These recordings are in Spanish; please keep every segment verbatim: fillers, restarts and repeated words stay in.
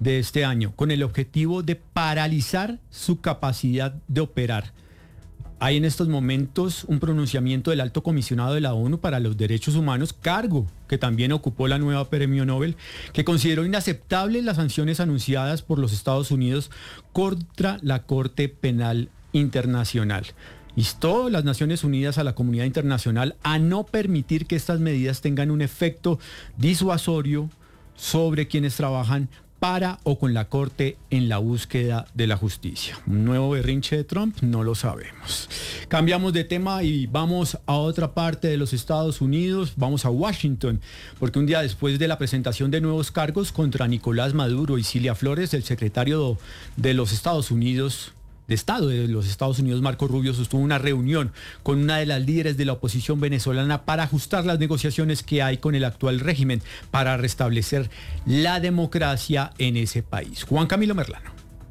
de este año, con el objetivo de paralizar su capacidad de operar. Hay en estos momentos un pronunciamiento del Alto Comisionado de la ONU para los Derechos Humanos, cargo que también ocupó la nueva premio Nobel, que consideró inaceptables las sanciones anunciadas por los Estados Unidos contra la Corte Penal Internacional. Instó a las Naciones Unidas a la comunidad internacional a no permitir que estas medidas tengan un efecto disuasorio sobre quienes trabajan para o con la Corte en la búsqueda de la justicia. ¿Un nuevo berrinche de Trump? No lo sabemos. Cambiamos de tema y vamos a otra parte de los Estados Unidos, vamos a Washington, porque un día después de la presentación de nuevos cargos contra Nicolás Maduro y Cilia Flores, el secretario de los Estados Unidos, de Estado de los Estados Unidos, Marco Rubio, sostuvo una reunión con una de las líderes de la oposición venezolana para ajustar las negociaciones que hay con el actual régimen para restablecer la democracia en ese país. Juan Camilo Merlano.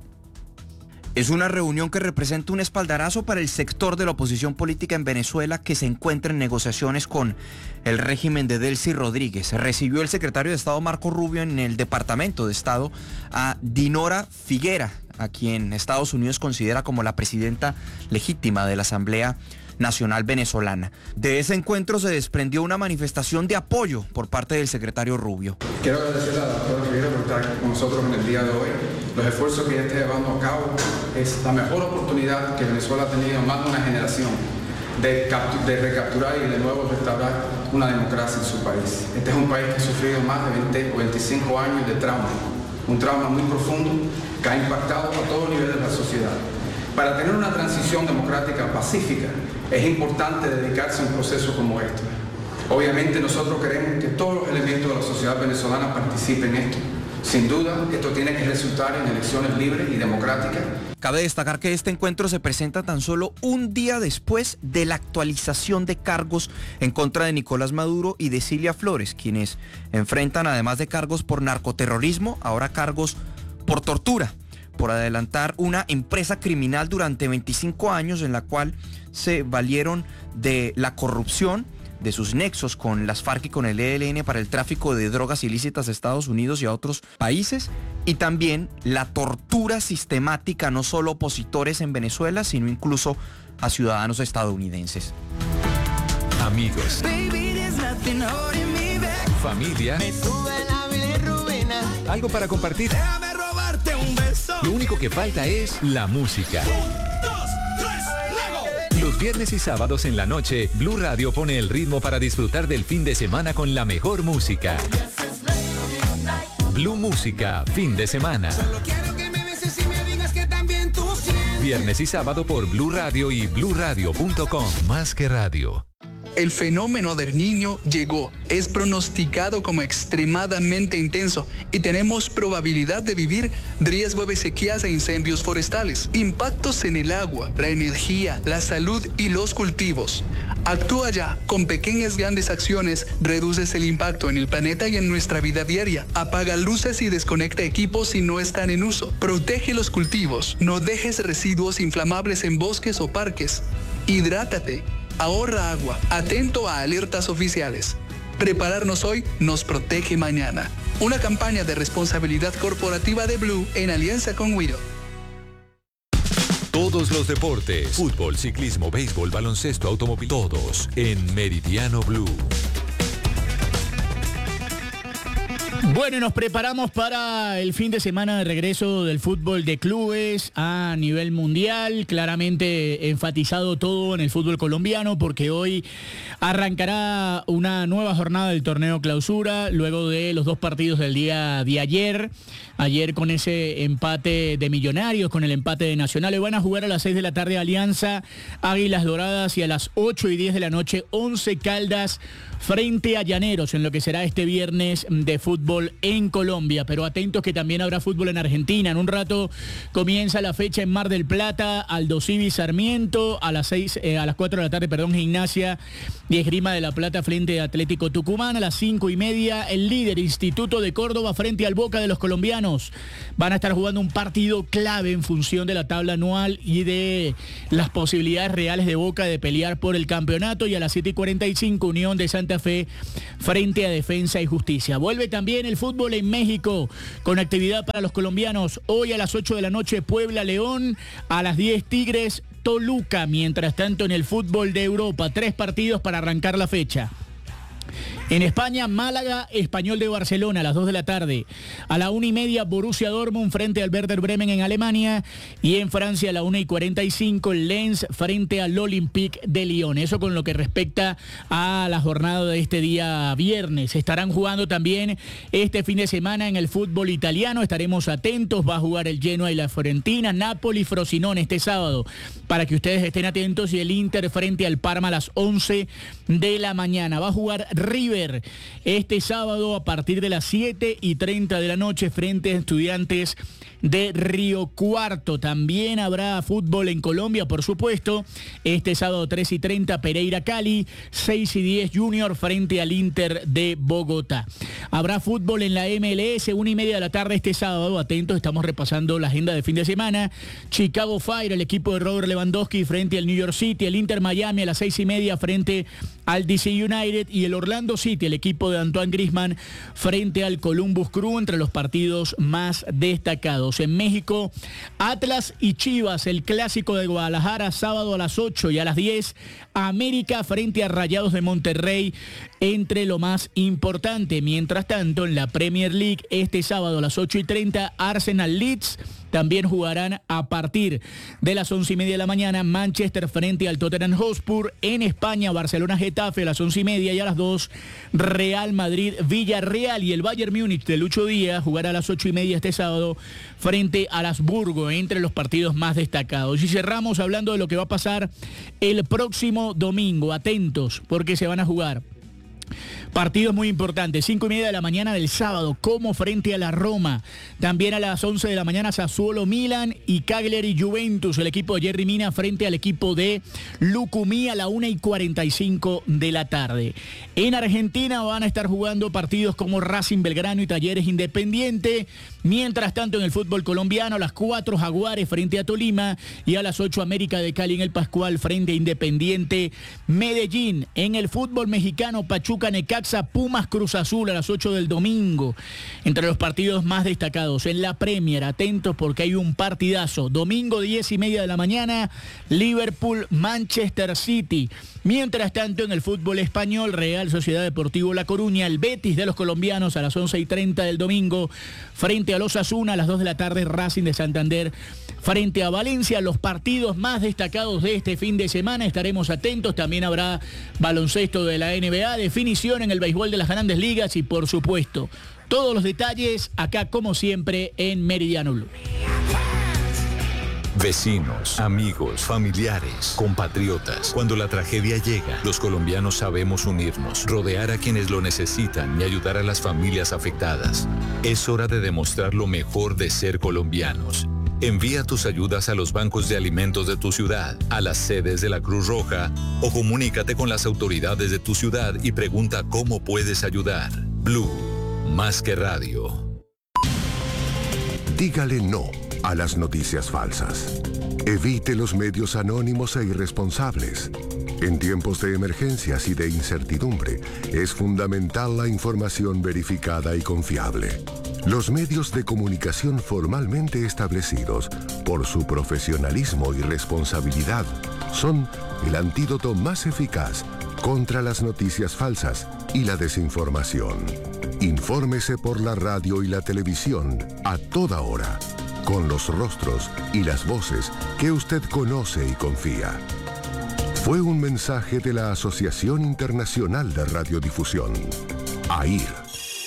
Es una reunión que representa un espaldarazo para el sector de la oposición política en Venezuela que se encuentra en negociaciones con el régimen de Delcy Rodríguez. Recibió el secretario de Estado Marco Rubio en el Departamento de Estado a Dinora Figuera, a quien Estados Unidos considera como la presidenta legítima de la Asamblea Nacional Venezolana. De ese encuentro se desprendió una manifestación de apoyo por parte del secretario Rubio. Quiero agradecer a la doctora Figuera por estar con nosotros en el día de hoy. Los esfuerzos que ella está llevando a cabo es la mejor oportunidad que Venezuela ha tenido en más de una generación de, de recapturar y de nuevo restaurar una democracia en su país. Este es un país que ha sufrido más de veinte o veinticinco años de trauma, un trauma muy profundo que ha impactado a todo nivel de la sociedad. Para tener una transición democrática pacífica es importante dedicarse a un proceso como este. Obviamente nosotros queremos que todos los elementos de la sociedad venezolana participen en esto. Sin duda, esto tiene que resultar en elecciones libres y democráticas. Cabe destacar que este encuentro se presenta tan solo un día después de la actualización de cargos en contra de Nicolás Maduro y de Cilia Flores, quienes enfrentan, además de cargos por narcoterrorismo, ahora cargos por tortura, por adelantar una empresa criminal durante veinticinco años en la cual se valieron de la corrupción, de sus nexos con las FARC y con el E L N para el tráfico de drogas ilícitas a Estados Unidos y a otros países, y también la tortura sistemática no solo a opositores en Venezuela, sino incluso a ciudadanos estadounidenses. Amigos, familia, algo para compartir. Lo único que falta es la música. Los viernes y sábados en la noche, Blue Radio pone el ritmo para disfrutar del fin de semana con la mejor música. Blue Música, fin de semana. Viernes y sábado por Blue Radio y blue radio punto com. Más que radio. El fenómeno del Niño llegó, es pronosticado como extremadamente intenso y tenemos probabilidad de vivir riesgo de sequías e incendios forestales, impactos en el agua, la energía, la salud y los cultivos. Actúa ya, con pequeñas grandes acciones reduces el impacto en el planeta y en nuestra vida diaria. Apaga luces y desconecta equipos si no están en uso. Protege los cultivos, no dejes residuos inflamables en bosques o parques. Hidrátate. Ahorra agua, atento a alertas oficiales. Prepararnos hoy nos protege mañana. Una campaña de responsabilidad corporativa de Blue en alianza con Wido. Todos los deportes, fútbol, ciclismo, béisbol, baloncesto, automóvil, todos en Meridiano Blue. Bueno, nos preparamos para el fin de semana de regreso del fútbol de clubes a nivel mundial, claramente enfatizado todo en el fútbol colombiano porque hoy arrancará una nueva jornada del torneo clausura luego de los dos partidos del día de ayer. Ayer con ese empate de Millonarios, con el empate de Nacional, van a jugar a las seis de la tarde Alianza, Águilas Doradas y a las ocho y diez de la noche Once Caldas frente a Llaneros en lo que será este viernes de fútbol en Colombia. Pero atentos que también habrá fútbol en Argentina. En un rato comienza la fecha en Mar del Plata, Aldosivi Sarmiento, a las seis, eh, a las cuatro de la tarde, perdón, Gimnasia y Esgrima de la Plata frente a Atlético Tucumán. A las cinco y media, el líder Instituto de Córdoba frente al Boca de los colombianos. Van a estar jugando un partido clave en función de la tabla anual y de las posibilidades reales de Boca de pelear por el campeonato. Y a las siete y cuarenta y cinco, Unión de Santa Fe frente a Defensa y Justicia. Vuelve también También el fútbol en México, con actividad para los colombianos. Hoy a las ocho de la noche, Puebla-León, a las diez Tigres, Toluca. Mientras tanto, en el fútbol de Europa, tres partidos para arrancar la fecha. En España, Málaga, Español de Barcelona a las dos de la tarde. A la una y media, Borussia Dortmund frente al Werder Bremen en Alemania. Y en Francia, a la una y cuarenta y cinco, Lens frente al Olympique de Lyon. Eso con lo que respecta a la jornada de este día viernes. Estarán jugando también este fin de semana en el fútbol italiano. Estaremos atentos. Va a jugar el Genoa y la Fiorentina. Napoli, Frosinone este sábado. Para que ustedes estén atentos. Y el Inter frente al Parma a las once de la mañana. Va a jugar River este sábado a partir de las siete y treinta de la noche frente a Estudiantes de Río Cuarto. También habrá fútbol en Colombia, por supuesto. Este sábado tres y treinta, Pereira Cali, seis y diez Junior frente al Inter de Bogotá. Habrá fútbol en la M L S, una y media de la tarde este sábado. Atentos, estamos repasando la agenda de fin de semana. Chicago Fire, el equipo de Robert Lewandowski frente al New York City. El Inter Miami a las seis y media frente al D C United. Y el Orlando City, el equipo de Antoine Griezmann frente al Columbus Crew, entre los partidos más destacados. En México, Atlas y Chivas, el clásico de Guadalajara, sábado a las ocho y a las diez, América frente a Rayados de Monterrey, entre lo más importante. Mientras tanto, en la Premier League, este sábado a las ocho y treinta, Arsenal Leeds. También jugarán a partir de las once y media de la mañana, Manchester frente al Tottenham Hotspur. En España, Barcelona Getafe a las once y media, y a las dos, Real Madrid Villarreal. Y el Bayern Múnich de Lucho Díaz jugará a las ocho y media este sábado frente al Habsburgo, entre los partidos más destacados. Y cerramos hablando de lo que va a pasar el próximo domingo. Atentos, porque se van a jugar partidos muy importantes. Cinco y media de la mañana del sábado, Como frente a la Roma. También a las once de la mañana, Sassuolo Milan y Cagliari Juventus, el equipo de Jerry Mina frente al equipo de Lucumí, a la una y cuarenta y cinco de la tarde. En Argentina van a estar jugando partidos como Racing Belgrano y Talleres Independiente. Mientras tanto, en el fútbol colombiano, a las cuatro, Jaguares frente a Tolima, y a las ocho, América de Cali en el Pascual frente a Independiente Medellín. En el fútbol mexicano, Pachuca Necaxa, Pumas Cruz Azul a las ocho del domingo, entre los partidos más destacados. En la Premier, atentos porque hay un partidazo. Domingo diez y media de la mañana, Liverpool Manchester City. Mientras tanto, en el fútbol español, Real Sociedad Deportivo La Coruña, el Betis de los colombianos a las once y treinta del domingo frente a los Osasuna. A las dos de la tarde, Racing de Santander frente a Valencia. Los partidos más destacados de este fin de semana, estaremos atentos. También habrá baloncesto de la N B A, definición en el béisbol de las Grandes Ligas y, por supuesto, todos los detalles acá, como siempre, en Meridiano Blue. Vecinos, amigos, familiares, compatriotas. Cuando la tragedia llega, los colombianos sabemos unirnos, rodear a quienes lo necesitan y ayudar a las familias afectadas. Es hora de demostrar lo mejor de ser colombianos. Envía tus ayudas a los bancos de alimentos de tu ciudad, a las sedes de la Cruz Roja, o comunícate con las autoridades de tu ciudad y pregunta cómo puedes ayudar. Blue, más que radio. Dígale no a las noticias falsas. Evite los medios anónimos e irresponsables. En tiempos de emergencias y de incertidumbre, es fundamental la información verificada y confiable. Los medios de comunicación formalmente establecidos, por su profesionalismo y responsabilidad, son el antídoto más eficaz contra las noticias falsas y la desinformación. Infórmese por la radio y la televisión a toda hora, con los rostros y las voces que usted conoce y confía. Fue un mensaje de la Asociación Internacional de Radiodifusión, A I R.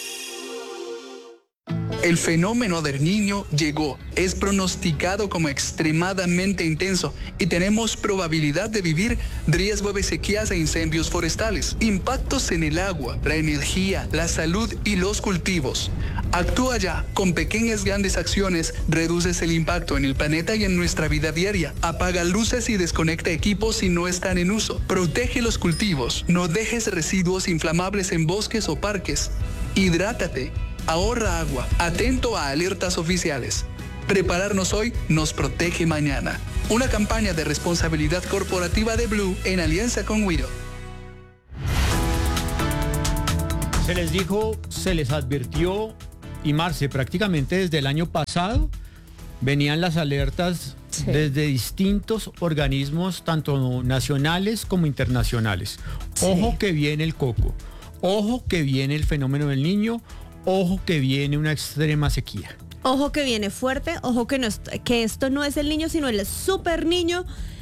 El fenómeno del Niño llegó, es pronosticado como extremadamente intenso y tenemos probabilidad de vivir riesgo de sequías e incendios forestales, impactos en el agua, la energía, la salud y los cultivos. Actúa ya, con pequeñas grandes acciones reduces el impacto en el planeta y en nuestra vida diaria. Apaga luces y desconecta equipos si no están en uso. Protege los cultivos, no dejes residuos inflamables en bosques o parques. Hidrátate. Ahorra agua, atento a alertas oficiales. Prepararnos hoy nos protege mañana. Una campaña de responsabilidad corporativa de Blue en alianza con Wido. Se les dijo, se les advirtió, y Marce, prácticamente desde el año pasado venían las alertas sí. desde distintos organismos, tanto nacionales como internacionales. Sí. Ojo que viene el coco, ojo que viene el fenómeno del niño, ojo que viene una extrema sequía. Ojo que viene fuerte, ojo que, no, que esto no es el niño, sino el super niño.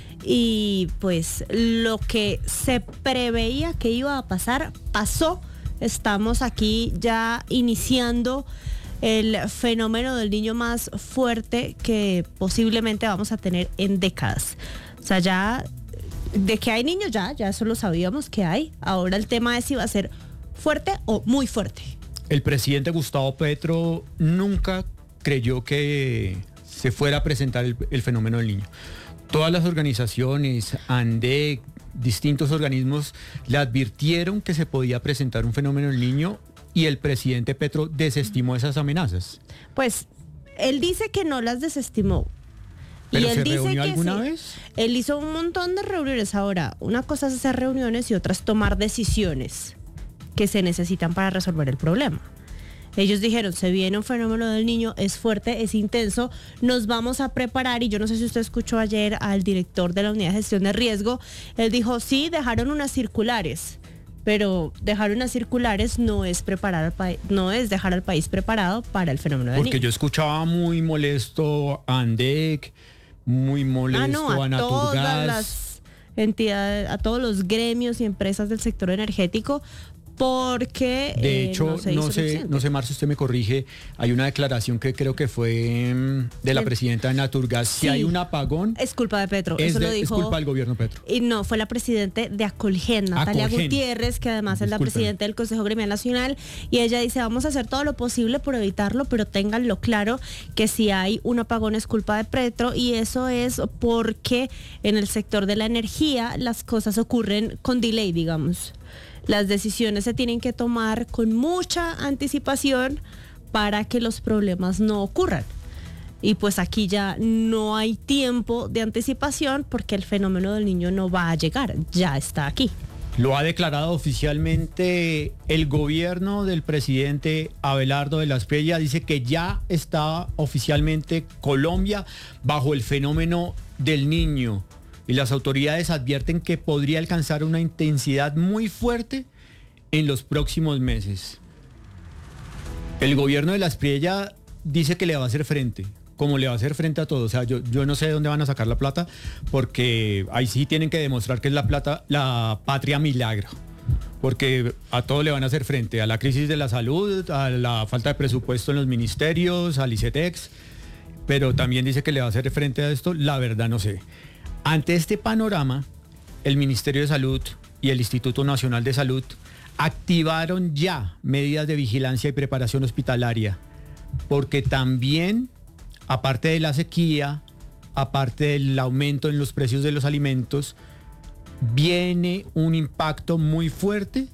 Y pues lo que se preveía que iba a pasar, pasó. Estamos aquí ya iniciando el fenómeno del niño más fuerte que posiblemente vamos a tener en décadas. O sea, ya de que hay niños, ya, ya eso lo sabíamos que hay. Ahora el tema es si va a ser fuerte o muy fuerte. El presidente Gustavo Petro nunca creyó que se fuera a presentar el, el fenómeno del niño. Todas las organizaciones, ANDEC, distintos organismos le advirtieron que se podía presentar un fenómeno del niño y el presidente Petro desestimó esas amenazas. Pues él dice que no las desestimó. ¿Pero y él se dice reunió que alguna sí. vez? Él hizo un montón de reuniones. Ahora, una cosa es hacer reuniones y otra es tomar decisiones que se necesitan para resolver el problema. Ellos dijeron, se viene un fenómeno del niño, es fuerte, es intenso, nos vamos a preparar. Y yo no sé si usted escuchó ayer al director de la Unidad de Gestión de Riesgo. Él dijo, sí, dejaron unas circulares, pero dejar unas circulares no es preparar al país, no es dejar al país preparado para el fenómeno del niño. Porque yo escuchaba muy molesto a ANDEC, muy molesto ah, no, a, a Naturgas. Todas las entidades, a todos los gremios y empresas del sector energético, porque de hecho, eh, no, se no sé, no sé, Marcio, usted me corrige, hay una declaración que creo que fue mm, de la el, presidenta de Naturgas, sí, si hay un apagón, es culpa de Petro, es, eso de, lo dijo, es culpa del gobierno Petro. Y no, fue la presidente de Acolgen, Natalia Acolgen. Gutiérrez, que además Disculpen. es la presidenta del Consejo Gremial Nacional, y ella dice, vamos a hacer todo lo posible por evitarlo, pero ténganlo claro que si hay un apagón es culpa de Petro, y eso es porque en el sector de la energía las cosas ocurren con delay, digamos. Las decisiones se tienen que tomar con mucha anticipación para que los problemas no ocurran. Y pues aquí ya no hay tiempo de anticipación porque el fenómeno del niño no va a llegar, ya está aquí. Lo ha declarado oficialmente el gobierno del presidente Abelardo de la Espriella, dice que ya está oficialmente Colombia bajo el fenómeno del niño. Y las autoridades advierten que podría alcanzar una intensidad muy fuerte en los próximos meses. El gobierno de la Espriella dice que le va a hacer frente, como le va a hacer frente a todo. O sea, yo, yo no sé de dónde van a sacar la plata, porque ahí sí tienen que demostrar que es la plata, la patria milagro. Porque a todo le van a hacer frente, a la crisis de la salud, a la falta de presupuesto en los ministerios, al ICETEX, pero también dice que le va a hacer frente a esto, la verdad no sé. Ante este panorama, el Ministerio de Salud y el Instituto Nacional de Salud activaron ya medidas de vigilancia y preparación hospitalaria, porque también, aparte de la sequía, aparte del aumento en los precios de los alimentos, viene un impacto muy fuerte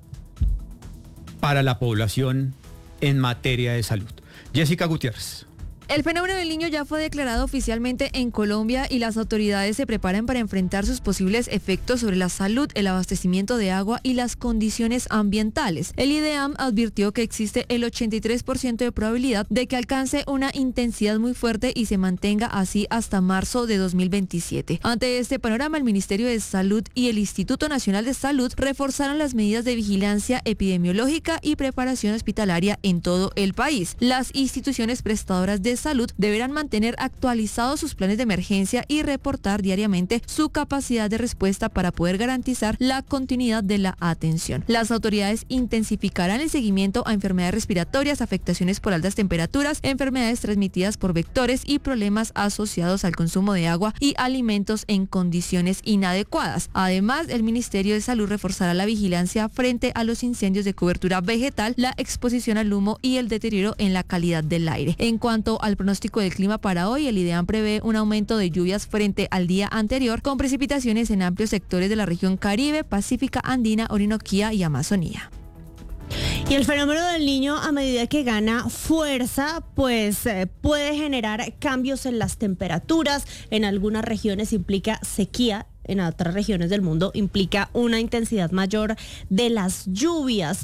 para la población en materia de salud. Jessica Gutiérrez. El fenómeno del niño ya fue declarado oficialmente en Colombia y las autoridades se preparan para enfrentar sus posibles efectos sobre la salud, el abastecimiento de agua y las condiciones ambientales. El IDEAM advirtió que existe el ochenta y tres por ciento de probabilidad de que alcance una intensidad muy fuerte y se mantenga así hasta marzo de dos mil veintisiete. Ante este panorama, el Ministerio de Salud y el Instituto Nacional de Salud reforzaron las medidas de vigilancia epidemiológica y preparación hospitalaria en todo el país. Las instituciones prestadoras de salud deberán mantener actualizados sus planes de emergencia y reportar diariamente su capacidad de respuesta para poder garantizar la continuidad de la atención. Las autoridades intensificarán el seguimiento a enfermedades respiratorias, afectaciones por altas temperaturas, enfermedades transmitidas por vectores y problemas asociados al consumo de agua y alimentos en condiciones inadecuadas. Además, el Ministerio de Salud reforzará la vigilancia frente a los incendios de cobertura vegetal, la exposición al humo y el deterioro en la calidad del aire. En cuanto a Al pronóstico del clima para hoy, el IDEAM prevé un aumento de lluvias frente al día anterior, con precipitaciones en amplios sectores de la región Caribe, Pacífica, Andina, Orinoquía y Amazonía. Y el fenómeno del niño, a medida que gana fuerza, pues eh, puede generar cambios en las temperaturas. En algunas regiones implica sequía, en otras regiones del mundo implica una intensidad mayor de las lluvias.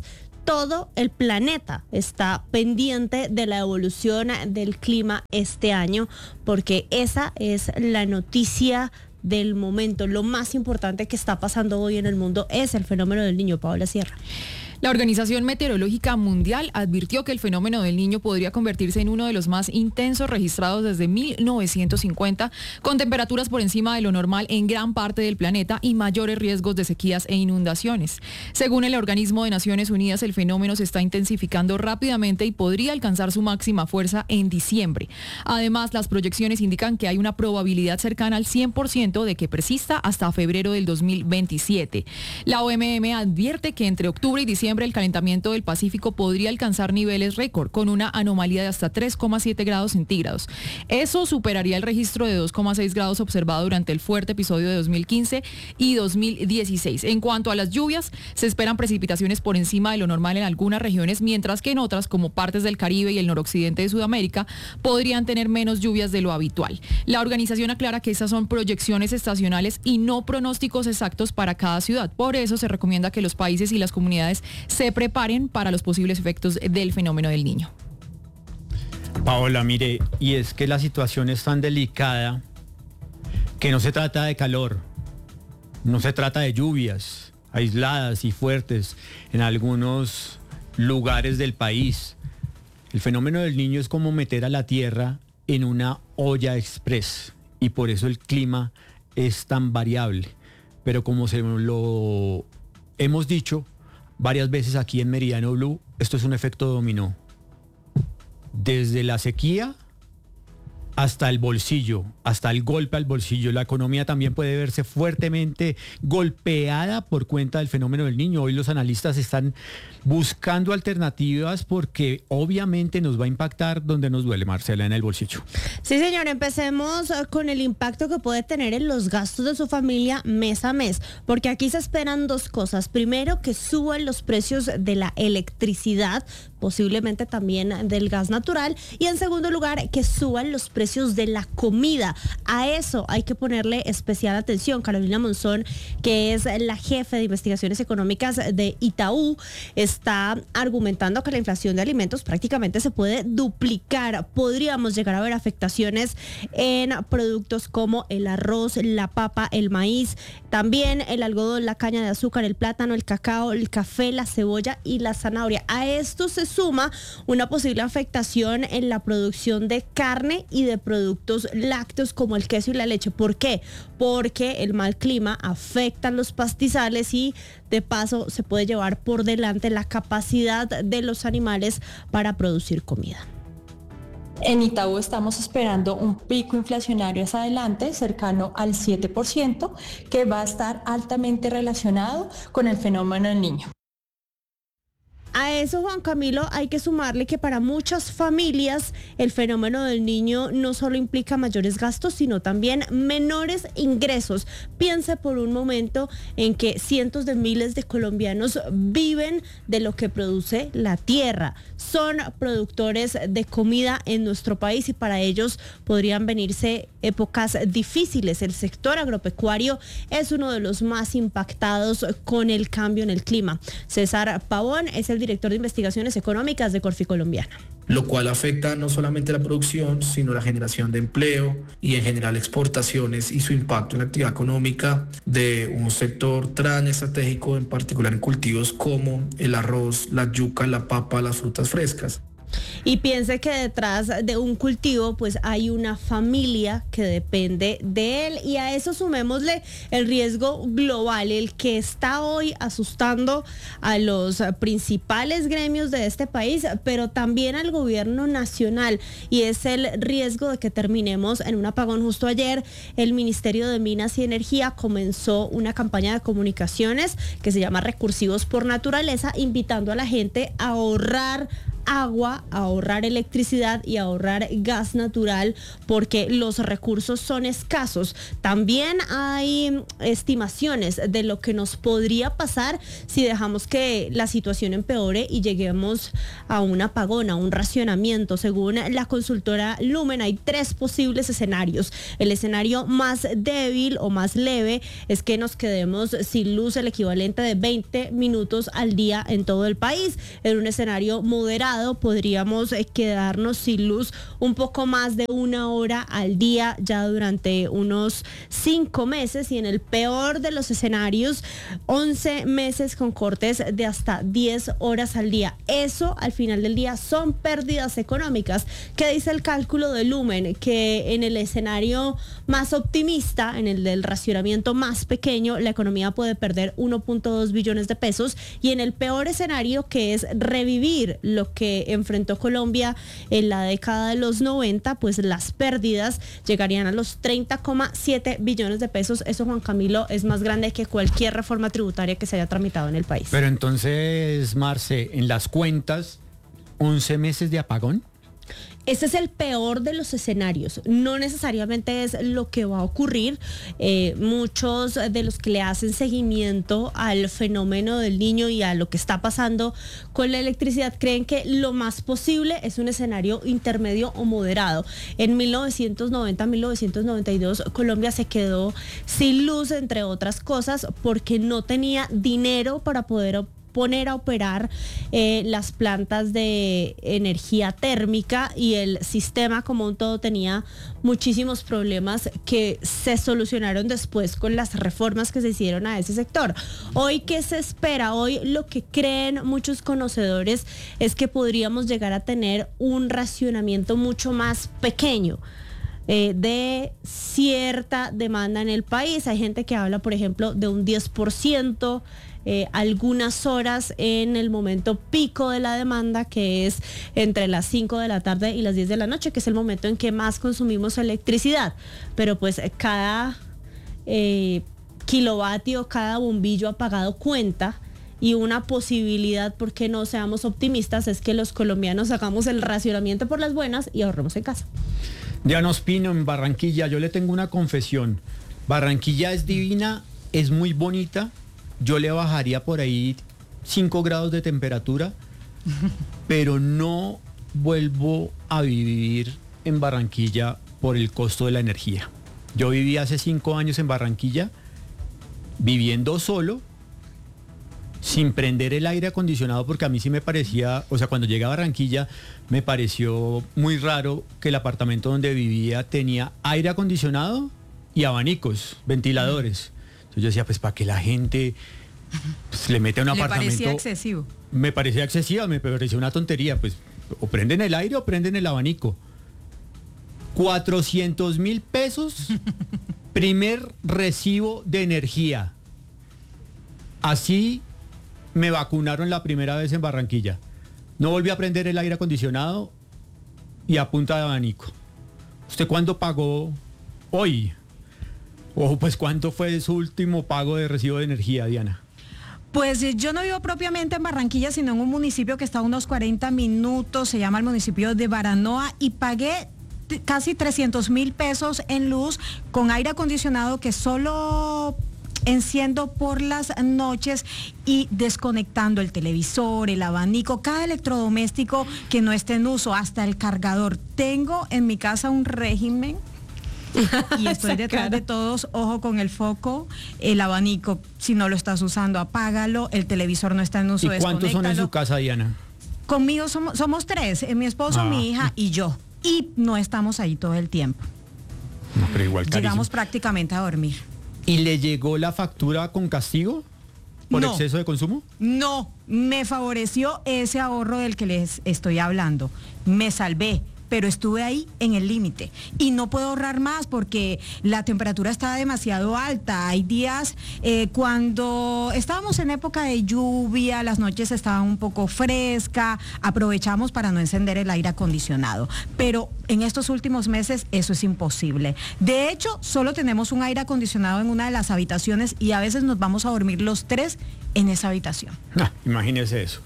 todo el planeta está pendiente de la evolución del clima este año, porque esa es la noticia del momento. Lo más importante que está pasando hoy en el mundo es el fenómeno del Niño. Paola Sierra. La Organización Meteorológica Mundial advirtió que el fenómeno del Niño podría convertirse en uno de los más intensos registrados desde mil novecientos cincuenta, con temperaturas por encima de lo normal en gran parte del planeta y mayores riesgos de sequías e inundaciones. Según el Organismo de Naciones Unidas, el fenómeno se está intensificando rápidamente y podría alcanzar su máxima fuerza en diciembre. Además, las proyecciones indican que hay una probabilidad cercana al cien por ciento de que persista hasta febrero del dos mil veintisiete. La O M M advierte que entre octubre y diciembre el calentamiento del Pacífico podría alcanzar niveles récord con una anomalía de hasta tres coma siete grados centígrados. Eso superaría el registro de dos coma seis grados observado durante el fuerte episodio de dos mil quince y dos mil dieciséis. En cuanto a las lluvias, se esperan precipitaciones por encima de lo normal en algunas regiones, mientras que en otras, como partes del Caribe y el noroccidente de Sudamérica, podrían tener menos lluvias de lo habitual. La organización aclara que esas son proyecciones estacionales y no pronósticos exactos para cada ciudad. Por eso se recomienda que los países y las comunidades se preparen para los posibles efectos del fenómeno del Niño. Paola, mire, y es que la situación es tan delicada que no se trata de calor, no se trata de lluvias aisladas y fuertes en algunos lugares del país. El fenómeno del Niño es como meter a la tierra en una olla express y por eso el clima es tan variable. Pero como se lo hemos dicho varias veces aquí en Meridiano Blue, esto es un efecto dominó. Desde la sequía hasta el bolsillo, hasta el golpe al bolsillo. La economía también puede verse fuertemente golpeada por cuenta del fenómeno del Niño. Hoy los analistas están buscando alternativas porque obviamente nos va a impactar donde nos duele, Marcela, en el bolsillo. Sí, señor, empecemos con el impacto que puede tener en los gastos de su familia mes a mes, porque aquí se esperan dos cosas. Primero, que suban los precios de la electricidad, posiblemente también del gas natural, y en segundo lugar, que suban los precios de la comida. A eso hay que ponerle especial atención. Carolina Monzón, que es la jefe de investigaciones económicas de Itaú, está argumentando que la inflación de alimentos prácticamente se puede duplicar. Podríamos llegar a ver afectaciones en productos como el arroz, la papa, el maíz, también el algodón, la caña de azúcar, el plátano, el cacao, el café, la cebolla y la zanahoria. A esto se suma una posible afectación en la producción de carne y de productos lácteos como el queso y la leche. ¿Por qué? Porque el mal clima afecta a los pastizales y de paso se puede llevar por delante la capacidad de los animales para producir comida. En Itaú estamos esperando un pico inflacionario hacia adelante cercano al siete por ciento, que va a estar altamente relacionado con el fenómeno del Niño. A eso, Juan Camilo, hay que sumarle que para muchas familias el fenómeno del Niño no solo implica mayores gastos, sino también menores ingresos. Piense por un momento en que cientos de miles de colombianos viven de lo que produce la tierra. Son productores de comida en nuestro país y para ellos podrían venirse épocas difíciles. El sector agropecuario es uno de los más impactados con el cambio en el clima. César Pavón es el director de investigaciones económicas de Corfi Colombiana. Lo cual afecta no solamente la producción, sino la generación de empleo y en general exportaciones y su impacto en la actividad económica de un sector tan estratégico, en particular en cultivos como el arroz, la yuca, la papa, las frutas frescas. Y piense que detrás de un cultivo pues hay una familia que depende de él y a eso sumémosle el riesgo global, el que está hoy asustando a los principales gremios de este país, pero también al gobierno nacional, y es el riesgo de que terminemos en un apagón. Justo ayer el Ministerio de Minas y Energía comenzó una campaña de comunicaciones que se llama Recursivos por Naturaleza, invitando a la gente a ahorrar agua, ahorrar electricidad y ahorrar gas natural, porque los recursos son escasos. También hay estimaciones de lo que nos podría pasar si dejamos que la situación empeore y lleguemos a un apagón, a un racionamiento. Según la consultora Lumen, hay tres posibles escenarios. El escenario más débil o más leve es que nos quedemos sin luz el equivalente de veinte minutos al día en todo el país. En un escenario moderado podríamos quedarnos sin luz un poco más de una hora al día ya durante unos cinco meses, y en el peor de los escenarios once meses con cortes de hasta diez horas al día. Eso al final del día son pérdidas económicas. ¿Qué dice el cálculo de Lumen? Que en el escenario más optimista, en el del racionamiento más pequeño, la economía puede perder uno punto dos billones de pesos, y en el peor escenario, que es revivir lo que enfrentó Colombia en la década de los noventa, pues las pérdidas llegarían a los treinta coma siete billones de pesos. Eso, Juan Camilo, es más grande que cualquier reforma tributaria que se haya tramitado en el país. Pero entonces, Marce, en las cuentas, once meses de apagón. Este es el peor de los escenarios. No necesariamente es lo que va a ocurrir. Eh, muchos de los que le hacen seguimiento al fenómeno del Niño y a lo que está pasando con la electricidad creen que lo más posible es un escenario intermedio o moderado. En mil novecientos noventa, mil novecientos noventa y dos, Colombia se quedó sin luz, entre otras cosas, porque no tenía dinero para poder poner a operar eh, las plantas de energía térmica, y el sistema como un todo tenía muchísimos problemas que se solucionaron después con las reformas que se hicieron a ese sector. Hoy, ¿qué se espera? Hoy lo que creen muchos conocedores es que podríamos llegar a tener un racionamiento mucho más pequeño Eh, de cierta demanda en el país. Hay gente que habla, por ejemplo, de un diez por ciento, eh, algunas horas en el momento pico de la demanda, que es entre las cinco de la tarde y las diez de la noche, que es el momento en que más consumimos electricidad. Pero pues cada eh, kilovatio, cada bombillo apagado cuenta. Y una posibilidad, porque no seamos optimistas, es que los colombianos hagamos el racionamiento por las buenas y ahorremos en casa. Diana Ospino, en Barranquilla, yo le tengo una confesión. Barranquilla es divina, es muy bonita. Yo le bajaría por ahí cinco grados de temperatura, pero no vuelvo a vivir en Barranquilla por el costo de la energía. Yo viví hace cinco años en Barranquilla, viviendo solo, sin prender el aire acondicionado, porque a mí sí me parecía, o sea, cuando llegué a Barranquilla me pareció muy raro que el apartamento donde vivía tenía aire acondicionado y abanicos, ventiladores. Entonces yo decía, pues para que la gente pues, le mete a un apartamento. ¿Le parecía excesivo? Me parecía excesiva, me parecía una tontería, pues o prenden el aire o prenden el abanico. cuatrocientos mil pesos, primer recibo de energía. Así me vacunaron la primera vez en Barranquilla. No volví a prender el aire acondicionado y a punta de abanico. ¿Usted cuándo pagó hoy? O pues ¿cuánto fue su último pago de recibo de energía, Diana? Pues yo no vivo propiamente en Barranquilla, sino en un municipio que está a unos cuarenta minutos, se llama el municipio de Baranoa, y pagué t- casi trescientos mil pesos en luz con aire acondicionado que solo enciendo por las noches y desconectando el televisor, el abanico, cada electrodoméstico que no esté en uso, hasta el cargador. Tengo en mi casa un régimen y estoy detrás de todos. Ojo con el foco, el abanico, si no lo estás usando, apágalo, el televisor no está en uso, ¿Y cuántos son en su casa, Diana? Conmigo somos, somos tres, eh, mi esposo, ah. mi hija y yo, y no estamos ahí todo el tiempo. No, pero igual carísimo. Llegamos prácticamente a dormir. ¿Y le llegó la factura con castigo por no, exceso de consumo? No, me favoreció ese ahorro del que les estoy hablando. Me salvé, pero estuve ahí en el límite y no puedo ahorrar más porque la temperatura está demasiado alta. Hay días eh, cuando estábamos en época de lluvia, las noches estaban un poco frescas, aprovechamos para no encender el aire acondicionado, pero en estos últimos meses eso es imposible. De hecho, solo tenemos un aire acondicionado en una de las habitaciones y a veces nos vamos a dormir los tres en esa habitación. Ah, imagínese eso.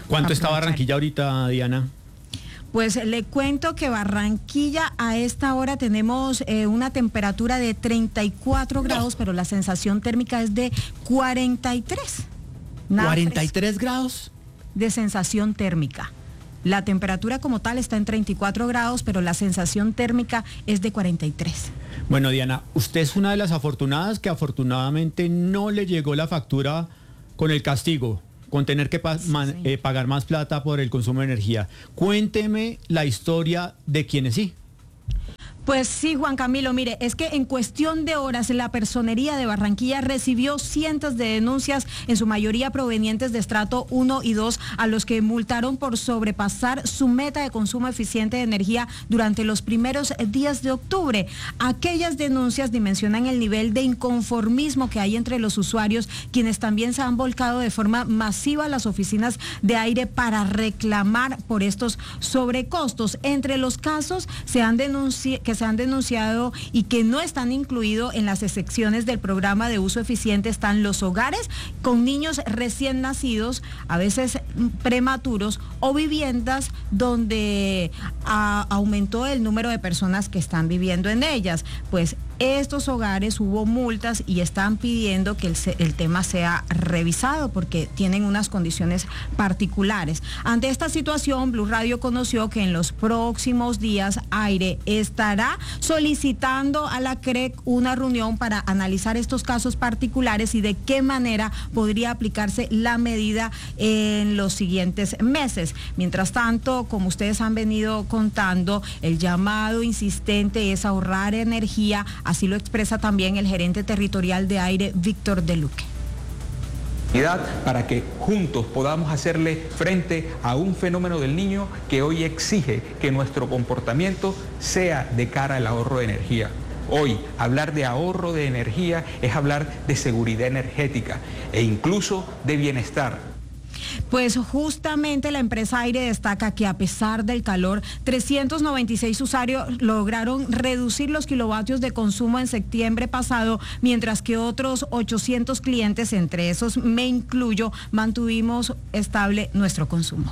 ¿Cuánto está aprovechar. Barranquilla ahorita, Diana? Pues le cuento que Barranquilla a esta hora tenemos eh, una temperatura de treinta y cuatro grados, pero la sensación térmica es de cuarenta y tres. Nada ¿cuarenta y fresco. tres grados? De sensación térmica. La temperatura como tal está en treinta y cuatro grados, pero la sensación térmica es de cuarenta y tres. Bueno, Diana, usted es una de las afortunadas que afortunadamente no le llegó la factura con el castigo, con tener que pa- man- Sí. eh, pagar más plata por el consumo de energía. Cuénteme la historia de quienes sí. Pues sí, Juan Camilo, mire, es que en cuestión de horas la Personería de Barranquilla recibió cientos de denuncias, en su mayoría provenientes de estrato uno y dos, a los que multaron por sobrepasar su meta de consumo eficiente de energía durante los primeros días de octubre. Aquellas denuncias dimensionan el nivel de inconformismo que hay entre los usuarios, quienes también se han volcado de forma masiva a las oficinas de aire para reclamar por estos sobrecostos. Entre los casos se han denunci- que se han denunciado y que no están incluidos en las excepciones del programa de uso eficiente están los hogares con niños recién nacidos, a veces prematuros, o viviendas donde a, aumentó el número de personas que están viviendo en ellas. Pues estos hogares hubo multas y están pidiendo que el, el tema sea revisado porque tienen unas condiciones particulares. Ante esta situación, Blue Radio conoció que en los próximos días Aire estará solicitando a la C R E C una reunión para analizar estos casos particulares y de qué manera podría aplicarse la medida en los siguientes meses. Mientras tanto, como ustedes han venido contando, el llamado insistente es ahorrar energía. Así lo expresa también el gerente territorial de Aire, Víctor De Luque. Para que juntos podamos hacerle frente a un fenómeno del niño que hoy exige que nuestro comportamiento sea de cara al ahorro de energía. Hoy, hablar de ahorro de energía es hablar de seguridad energética e incluso de bienestar. Pues justamente la empresa Aire destaca que a pesar del calor, trescientos noventa y seis usuarios lograron reducir los kilovatios de consumo en septiembre pasado, mientras que otros ochocientos clientes, entre esos me incluyo, mantuvimos estable nuestro consumo.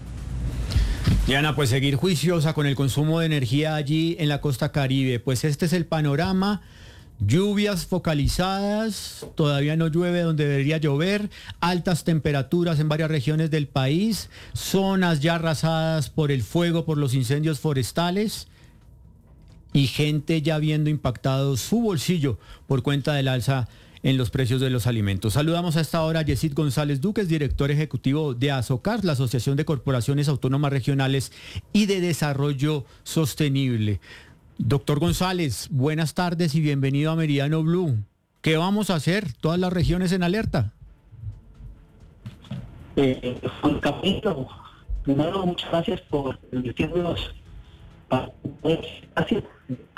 Diana, pues seguir juiciosa con el consumo de energía allí en la costa Caribe. Pues este es el panorama. Lluvias focalizadas, todavía no llueve donde debería llover, altas temperaturas en varias regiones del país, zonas ya arrasadas por el fuego, por los incendios forestales y gente ya viendo impactado su bolsillo por cuenta del alza en los precios de los alimentos. Saludamos a esta hora a Yesid González Duque, director ejecutivo de ASOCAR, la Asociación de Corporaciones Autónomas Regionales y de Desarrollo Sostenible. Doctor González, buenas tardes y bienvenido a Meridiano Blue. ¿Qué vamos a hacer? Todas las regiones en alerta. Eh, Juan Camilo, primero muchas gracias por permitirnos gracias.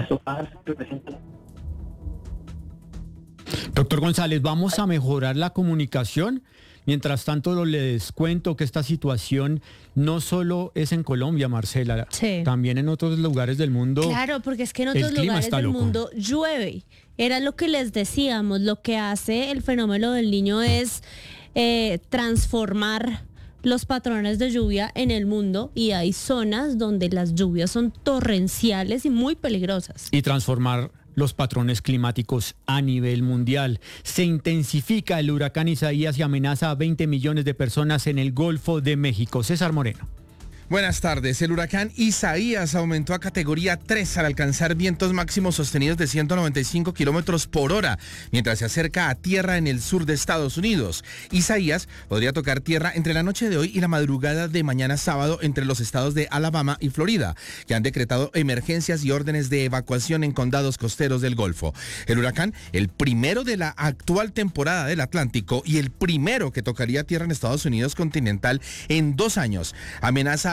Doctor González, vamos a mejorar la comunicación. Mientras tanto, les cuento que esta situación no solo es en Colombia, Marcela, sí. También en otros lugares del mundo. Claro, porque es que en otros lugares del loco. mundo llueve. Era lo que les decíamos, lo que hace el fenómeno del Niño es eh, transformar los patrones de lluvia en el mundo y hay zonas donde las lluvias son torrenciales y muy peligrosas. Y transformar los patrones climáticos a nivel mundial. Se intensifica el huracán Isaías y amenaza a veinte millones de personas en el Golfo de México. César Moreno. Buenas tardes. El huracán Isaías aumentó a categoría tres al alcanzar vientos máximos sostenidos de ciento noventa y cinco kilómetros por hora, mientras se acerca a tierra en el sur de Estados Unidos. Isaías podría tocar tierra entre la noche de hoy y la madrugada de mañana sábado entre los estados de Alabama y Florida, que han decretado emergencias y órdenes de evacuación en condados costeros del Golfo. El huracán, el primero de la actual temporada del Atlántico y el primero que tocaría tierra en Estados Unidos continental en dos años, amenaza a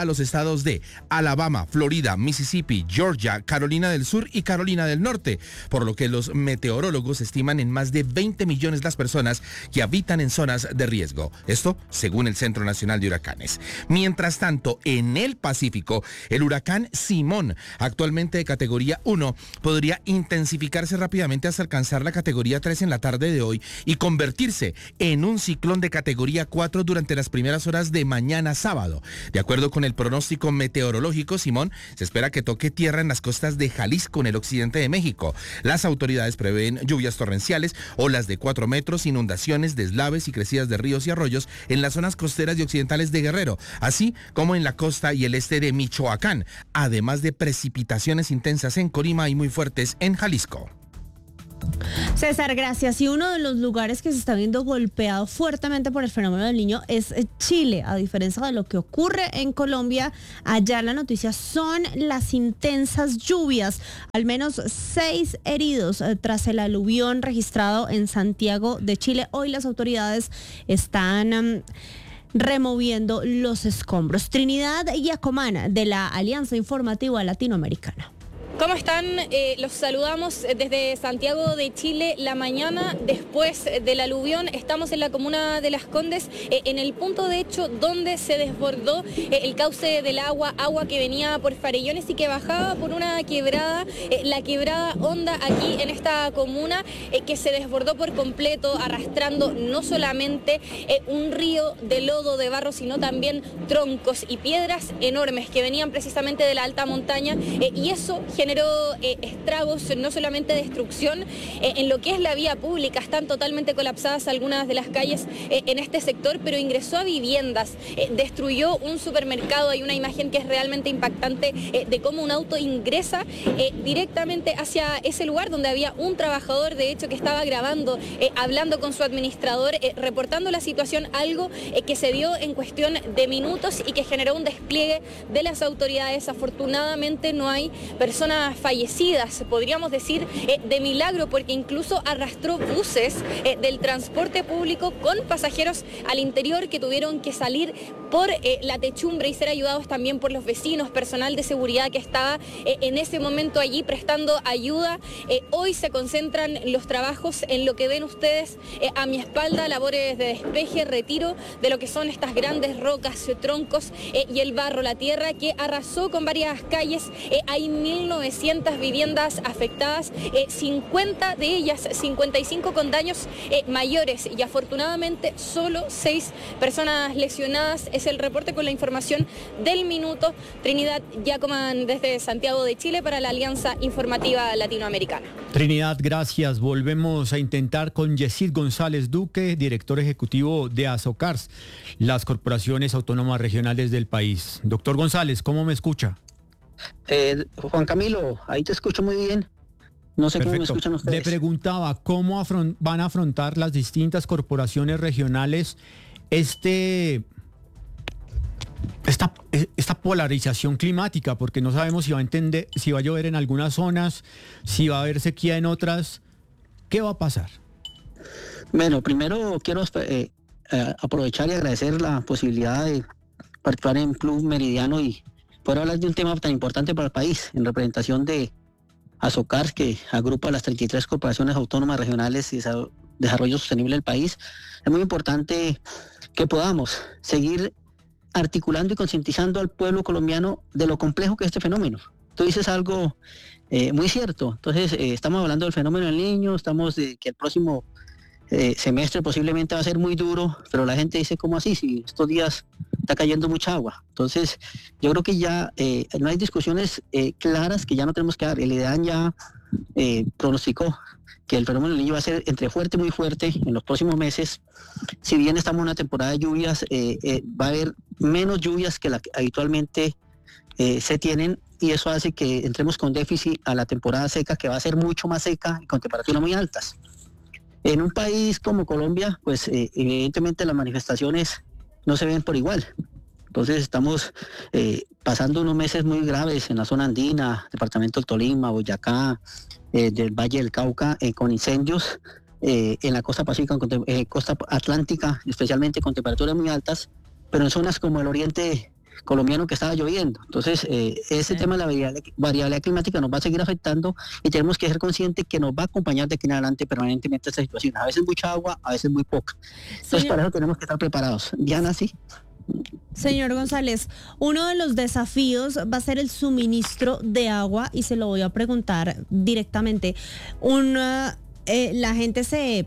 los estados de Alabama, Florida, Mississippi, Georgia, Carolina del Sur y Carolina del Norte, por lo que los meteorólogos estiman en más de veinte millones las personas que habitan en zonas de riesgo. Esto según el Centro Nacional de Huracanes. Mientras tanto, en el Pacífico, el huracán Simón, actualmente de categoría uno, podría intensificarse rápidamente hasta alcanzar la categoría tres en la tarde de hoy y convertirse en un ciclón de categoría cuatro durante las primeras horas de mañana sábado. De acuerdo con el pronóstico meteorológico, Simón se espera que toque tierra en las costas de Jalisco, en el occidente de México. Las autoridades prevén lluvias torrenciales, olas de cuatro metros, inundaciones, deslaves y crecidas de ríos y arroyos en las zonas costeras y occidentales de Guerrero, así como en la costa y el este de Michoacán, además de precipitaciones intensas en Colima y muy fuertes en Jalisco. César, gracias. Y uno de los lugares que se está viendo golpeado fuertemente por el fenómeno del Niño es Chile. A diferencia de lo que ocurre en Colombia, allá la noticia son las intensas lluvias. Al menos seis heridos eh, tras el aluvión registrado en Santiago de Chile. Hoy las autoridades están Um, removiendo los escombros. Trinidad Yacomana, de la Alianza Informativa Latinoamericana. ¿Cómo están? Eh, los saludamos desde Santiago de Chile. La mañana después del aluvión estamos en la comuna de Las Condes, eh, en el punto de hecho donde se desbordó eh, el cauce del agua, agua que venía por Farellones y que bajaba por una quebrada, eh, la quebrada Honda aquí en esta comuna, eh, que se desbordó por completo, arrastrando no solamente eh, un río de lodo, de barro, sino también troncos y piedras enormes que venían precisamente de la alta montaña, eh, y eso generó eh, estragos, no solamente destrucción eh, en lo que es la vía pública. Están totalmente colapsadas algunas de las calles eh, en este sector, pero ingresó a viviendas, eh, destruyó un supermercado. Hay una imagen que es realmente impactante eh, de cómo un auto ingresa eh, directamente hacia ese lugar donde había un trabajador, de hecho, que estaba grabando, eh, hablando con su administrador, eh, reportando la situación, algo eh, que se dio en cuestión de minutos y que generó un despliegue de las autoridades. Afortunadamente no hay personas fallecidas, podríamos decir eh, de milagro, porque incluso arrastró buses eh, del transporte público con pasajeros al interior que tuvieron que salir por eh, la techumbre y ser ayudados también por los vecinos, personal de seguridad que estaba eh, en ese momento allí prestando ayuda. Eh, hoy se concentran los trabajos en lo que ven ustedes eh, a mi espalda, labores de despeje, retiro de lo que son estas grandes rocas, troncos eh, y el barro, la tierra que arrasó con varias calles. Eh, hay mil novecientas viviendas afectadas, eh, cincuenta de ellas, cincuenta y cinco con daños eh, mayores, y afortunadamente solo seis personas lesionadas. Es el reporte con la información del minuto. Trinidad Yacoman desde Santiago de Chile para la Alianza Informativa Latinoamericana. Trinidad, gracias. Volvemos a intentar con Yesid González Duque, director ejecutivo de Azocars, las corporaciones autónomas regionales del país. Doctor González, ¿cómo me escucha? Eh, Juan Camilo, ahí te escucho muy bien. No sé Perfecto. Cómo me escuchan ustedes. Le preguntaba cómo afron- van a afrontar las distintas corporaciones regionales este esta, esta polarización climática, porque no sabemos si va a entender, si va a llover en algunas zonas, si va a haber sequía en otras. ¿Qué va a pasar? Bueno, primero quiero eh, eh, aprovechar y agradecer la posibilidad de participar en Club Meridiano y poder hablar de un tema tan importante para el país, en representación de Azocars, que agrupa las treinta y tres corporaciones autónomas regionales y de desarrollo sostenible del país. Es muy importante que podamos seguir articulando y concientizando al pueblo colombiano de lo complejo que es este fenómeno. Tú dices algo eh, muy cierto. Entonces, eh, estamos hablando del fenómeno del Niño, estamos de que el próximo eh, semestre posiblemente va a ser muy duro, pero la gente dice, ¿cómo así? Si estos días está cayendo mucha agua. Entonces, yo creo que ya eh, no hay discusiones eh, claras que ya no tenemos que dar. El IDEAN ya eh, pronosticó que el fenómeno del Niño va a ser entre fuerte y muy fuerte en los próximos meses. Si bien estamos en una temporada de lluvias, eh, eh, va a haber menos lluvias que la que habitualmente eh, se tienen, y eso hace que entremos con déficit a la temporada seca, que va a ser mucho más seca y con temperaturas muy altas. En un país como Colombia, pues eh, evidentemente las manifestaciones no se ven por igual. Entonces estamos eh, pasando unos meses muy graves en la zona andina, departamento del Tolima, Boyacá, eh, del Valle del Cauca, eh, con incendios, eh, en la costa pacífica, eh, costa atlántica, especialmente con temperaturas muy altas, pero en zonas como el oriente colombiano que estaba lloviendo. Entonces, eh, ese tema de la variabilidad, variabilidad climática nos va a seguir afectando y tenemos que ser conscientes que nos va a acompañar de aquí en adelante permanentemente esta situación. A veces mucha agua, a veces muy poca. Entonces, Señor, para eso tenemos que estar preparados. Diana, sí. Señor González, uno de los desafíos va a ser el suministro de agua y se lo voy a preguntar directamente. Una, eh, la gente se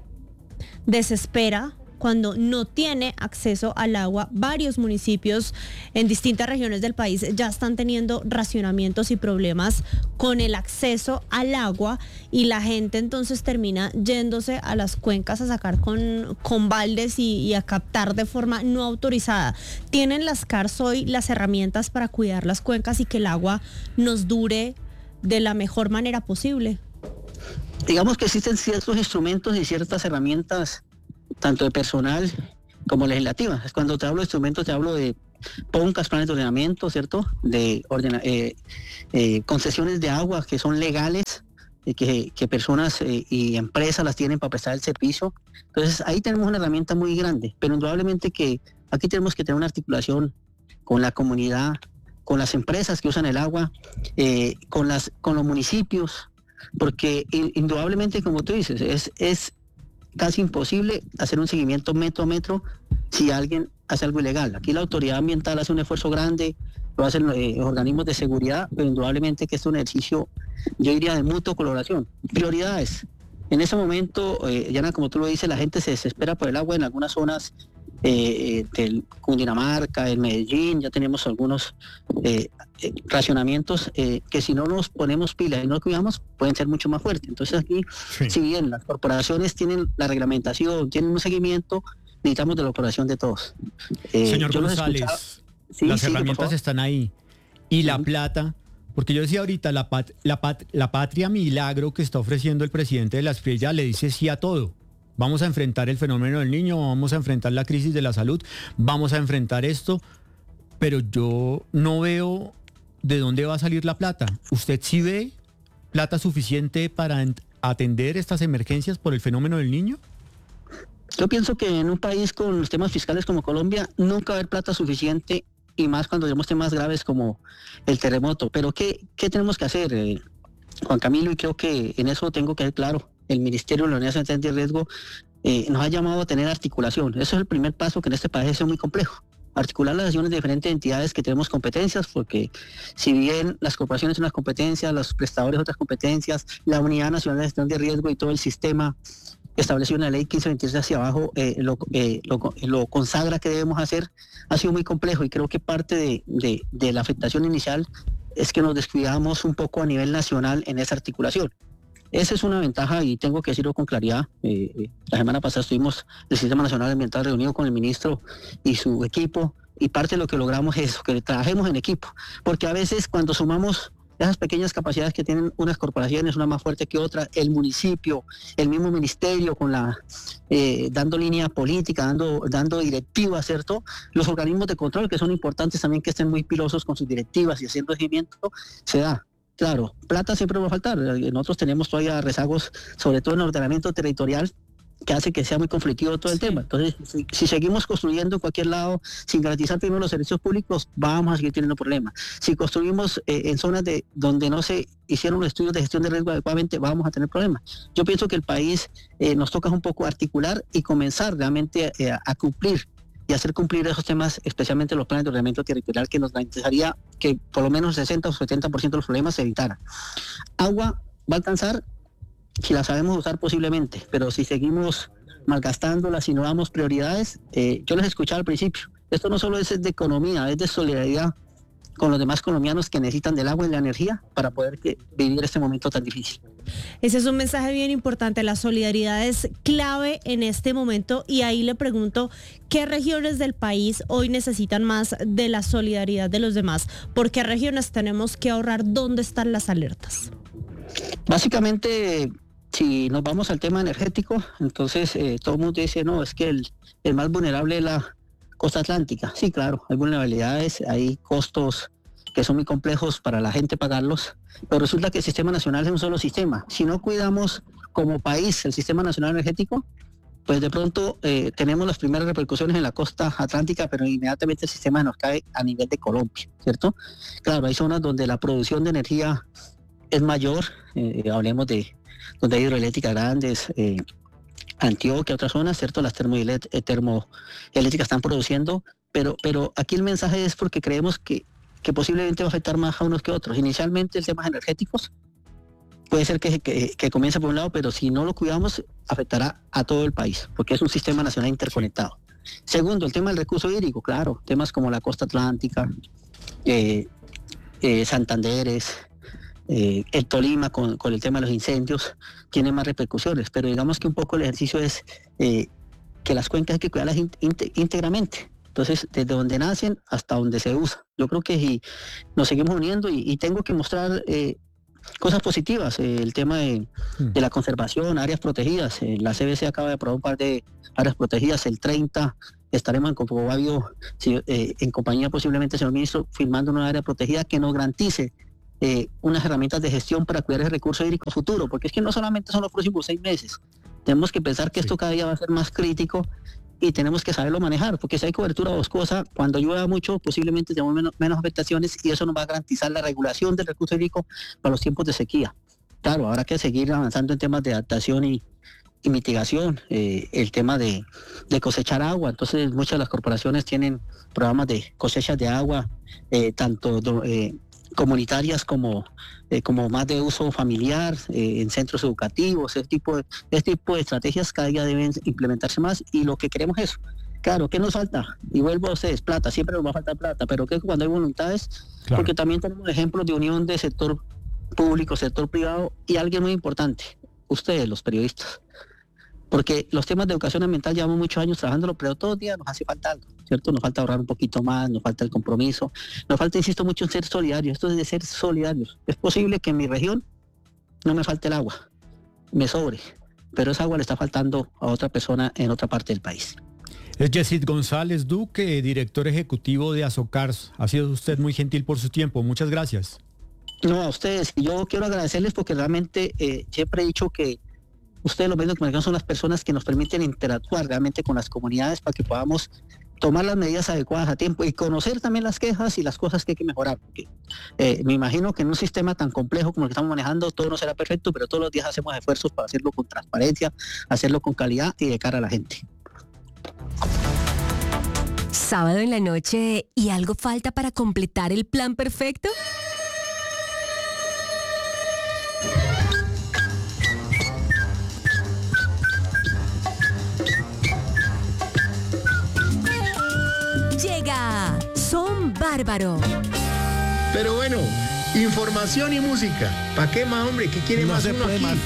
desespera cuando no tiene acceso al agua. Varios municipios en distintas regiones del país ya están teniendo racionamientos y problemas con el acceso al agua y la gente entonces termina yéndose a las cuencas a sacar con, con baldes y, y a captar de forma no autorizada. ¿Tienen las C A R S hoy las herramientas para cuidar las cuencas y que el agua nos dure de la mejor manera posible? Digamos que existen ciertos instrumentos y ciertas herramientas tanto de personal como legislativa. Es cuando te hablo de instrumentos, te hablo de P O N C As, planes de ordenamiento, ¿cierto? De ordena, eh, eh, concesiones de agua que son legales, eh, que, que personas eh, y empresas las tienen para prestar el servicio. Entonces ahí tenemos una herramienta muy grande, pero indudablemente que aquí tenemos que tener una articulación con la comunidad, con las empresas que usan el agua, eh, con, las, con los municipios, porque indudablemente, como tú dices, es... es casi imposible hacer un seguimiento metro a metro si alguien hace algo ilegal. Aquí la autoridad ambiental hace un esfuerzo grande, lo hacen eh, organismos de seguridad, pero indudablemente que es un ejercicio, yo diría, de mutua colaboración. Prioridades. En ese momento, eh, Yana, como tú lo dices, la gente se desespera por el agua en algunas zonas eh, del Cundinamarca, en Medellín, ya tenemos algunos eh, eh, racionamientos eh, que si no nos ponemos pilas y no lo cuidamos, pueden ser mucho más fuertes. Entonces aquí, sí. Si bien las corporaciones tienen la reglamentación, tienen un seguimiento, necesitamos de la colaboración de todos. Eh, Señor González, sí, las sí, herramientas están ahí. Y la uh-huh. plata, porque yo decía ahorita, la, pat, la, pat, la patria milagro que está ofreciendo el presidente de la Espriella le dice sí a todo. Vamos a enfrentar el fenómeno del niño, vamos a enfrentar la crisis de la salud, vamos a enfrentar esto, pero yo no veo de dónde va a salir la plata. ¿Usted sí ve plata suficiente para atender estas emergencias por el fenómeno del niño? Yo pienso que en un país con los temas fiscales como Colombia, nunca va a haber plata suficiente, y más cuando tenemos temas graves como el terremoto. Pero ¿qué, qué tenemos que hacer, eh, Juan Camilo? Y creo que en eso tengo que ser claro. El Ministerio de la Unidad Sanitaria de Riesgo eh, nos ha llamado a tener articulación. Eso es el primer paso que en este país es muy complejo. Articular las acciones de diferentes entidades que tenemos competencias, porque si bien las corporaciones son las competencias, los prestadores otras competencias, la Unidad Nacional de Gestión de Riesgo y todo el sistema establecido en la ley quince veintitrés hacia abajo eh, lo, eh, lo, lo consagra que debemos hacer, ha sido muy complejo, y creo que parte de, de, de la afectación inicial es que nos descuidamos un poco a nivel nacional en esa articulación. Esa es una ventaja y tengo que decirlo con claridad. Eh, la semana pasada estuvimos el Sistema Nacional Ambiental reunido con el ministro y su equipo, y parte de lo que logramos es que trabajemos en equipo, porque a veces cuando sumamos esas pequeñas capacidades que tienen unas corporaciones, una más fuerte que otra, el municipio, el mismo ministerio con la eh, dando línea política, dando, dando directivas, ¿cierto? Los organismos de control, que son importantes también, que estén muy pilosos con sus directivas y haciendo seguimiento, se da. Claro, plata siempre va a faltar. Nosotros tenemos todavía rezagos, sobre todo en el ordenamiento territorial, que hace que sea muy conflictivo todo el sí. tema. Entonces, si, si seguimos construyendo en cualquier lado sin garantizar primero los servicios públicos, vamos a seguir teniendo problemas. Si construimos eh, en zonas de donde no se hicieron los estudios de gestión de riesgo adecuadamente, vamos a tener problemas. Yo pienso que el país eh, nos toca un poco articular y comenzar realmente eh, a cumplir y hacer cumplir esos temas, especialmente los planes de ordenamiento territorial, que nos garantizaría que por lo menos sesenta o setenta por ciento de los problemas se evitaran. Agua va a alcanzar si la sabemos usar posiblemente, pero si seguimos malgastándola, si no damos prioridades, eh, yo les escuchaba al principio, esto no solo es de economía, es de solidaridad con los demás colombianos que necesitan del agua y la energía para poder que, vivir este momento tan difícil. Ese es un mensaje bien importante, la solidaridad es clave en este momento, y ahí le pregunto, ¿qué regiones del país hoy necesitan más de la solidaridad de los demás? ¿Por qué regiones tenemos que ahorrar? ¿Dónde están las alertas? Básicamente, si nos vamos al tema energético, entonces eh, todo el mundo dice, no, es que el, el más vulnerable es la costa atlántica. Sí, claro, hay vulnerabilidades, hay costos que son muy complejos para la gente pagarlos, pero resulta que el sistema nacional es un solo sistema. Si no cuidamos como país el sistema nacional energético, pues de pronto eh, tenemos las primeras repercusiones en la costa atlántica, pero inmediatamente el sistema nos cae a nivel de Colombia, ¿cierto? Claro, hay zonas donde la producción de energía es mayor, eh, hablemos de donde hay hidroeléctricas grandes, eh, Antioquia, otras zonas, ¿cierto? Las termoeléctricas eh, termoeléctricas están produciendo, pero, pero aquí el mensaje es porque creemos que, que posiblemente va a afectar más a unos que a otros. Inicialmente el tema energéticos, puede ser que, que, que comience por un lado, pero si no lo cuidamos, afectará a todo el país, porque es un sistema nacional interconectado. Segundo, el tema del recurso hídrico, claro, temas como la costa atlántica, eh, eh, Santanderes, eh, el Tolima con, con el tema de los incendios, tiene más repercusiones, pero digamos que un poco el ejercicio es eh, que las cuencas hay que cuidarlas íntegramente. Entonces, desde donde nacen hasta donde se usa. Yo creo que si nos seguimos uniendo y, y tengo que mostrar eh, cosas positivas, eh, el tema de, de la conservación, áreas protegidas. Eh, la C B C acaba de aprobar un par de áreas protegidas. El treinta estaremos en Copacabana, si, eh, en compañía posiblemente, señor ministro, firmando una área protegida que nos garantice eh, unas herramientas de gestión para cuidar el recurso hídrico futuro, porque es que no solamente son los próximos seis meses. Tenemos que pensar que sí. Esto cada día va a ser más crítico y tenemos que saberlo manejar, porque si hay cobertura boscosa, cuando llueva mucho, posiblemente tenemos menos, menos afectaciones y eso nos va a garantizar la regulación del recurso hídrico para los tiempos de sequía. Claro, habrá que seguir avanzando en temas de adaptación y, y mitigación, eh, el tema de, de cosechar agua. Entonces, muchas de las corporaciones tienen programas de cosechas de agua, eh, tanto eh, comunitarias como, eh, como más de uso familiar, eh, en centros educativos. Ese tipo, de, ese tipo de estrategias cada día deben implementarse más y lo que queremos es, claro, ¿qué nos falta? Y vuelvo a ustedes, plata, siempre nos va a faltar plata, pero que cuando hay voluntades, claro. Porque también tenemos ejemplos de unión de sector público, sector privado y alguien muy importante, ustedes los periodistas. Porque los temas de educación ambiental llevamos muchos años trabajándolo, pero todos los días nos hace falta algo, ¿cierto? Nos falta ahorrar un poquito más, nos falta el compromiso, nos falta, insisto mucho, en ser solidarios. Esto es de ser solidarios. Es posible que en mi región no me falte el agua, me sobre, pero esa agua le está faltando a otra persona en otra parte del país. Es Yesid González Duque, director ejecutivo de Azocars. Ha sido usted muy gentil por su tiempo. Muchas gracias. No, a ustedes. Yo quiero agradecerles porque realmente eh, siempre he dicho que ustedes, los medios de comunicación, son las personas que nos permiten interactuar realmente con las comunidades para que podamos tomar las medidas adecuadas a tiempo y conocer también las quejas y las cosas que hay que mejorar. Porque, eh, me imagino que en un sistema tan complejo como el que estamos manejando, todo no será perfecto, pero todos los días hacemos esfuerzos para hacerlo con transparencia, hacerlo con calidad y de cara a la gente. Sábado en la noche, ¿y algo falta para completar el plan perfecto? Llega Son Bárbaro. Pero bueno, información y música. ¿Para qué más, hombre? ¿Qué quiere No más se uno puede aquí? más.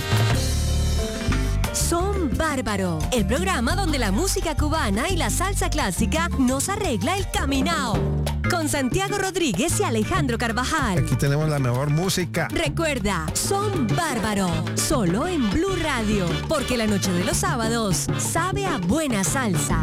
Son Bárbaro, el programa donde la música cubana y la salsa clásica nos arregla el caminao. Con Santiago Rodríguez y Alejandro Carvajal. Aquí tenemos la mejor música. Recuerda, Son Bárbaro, solo en Blue Radio, porque la noche de los sábados sabe a buena salsa.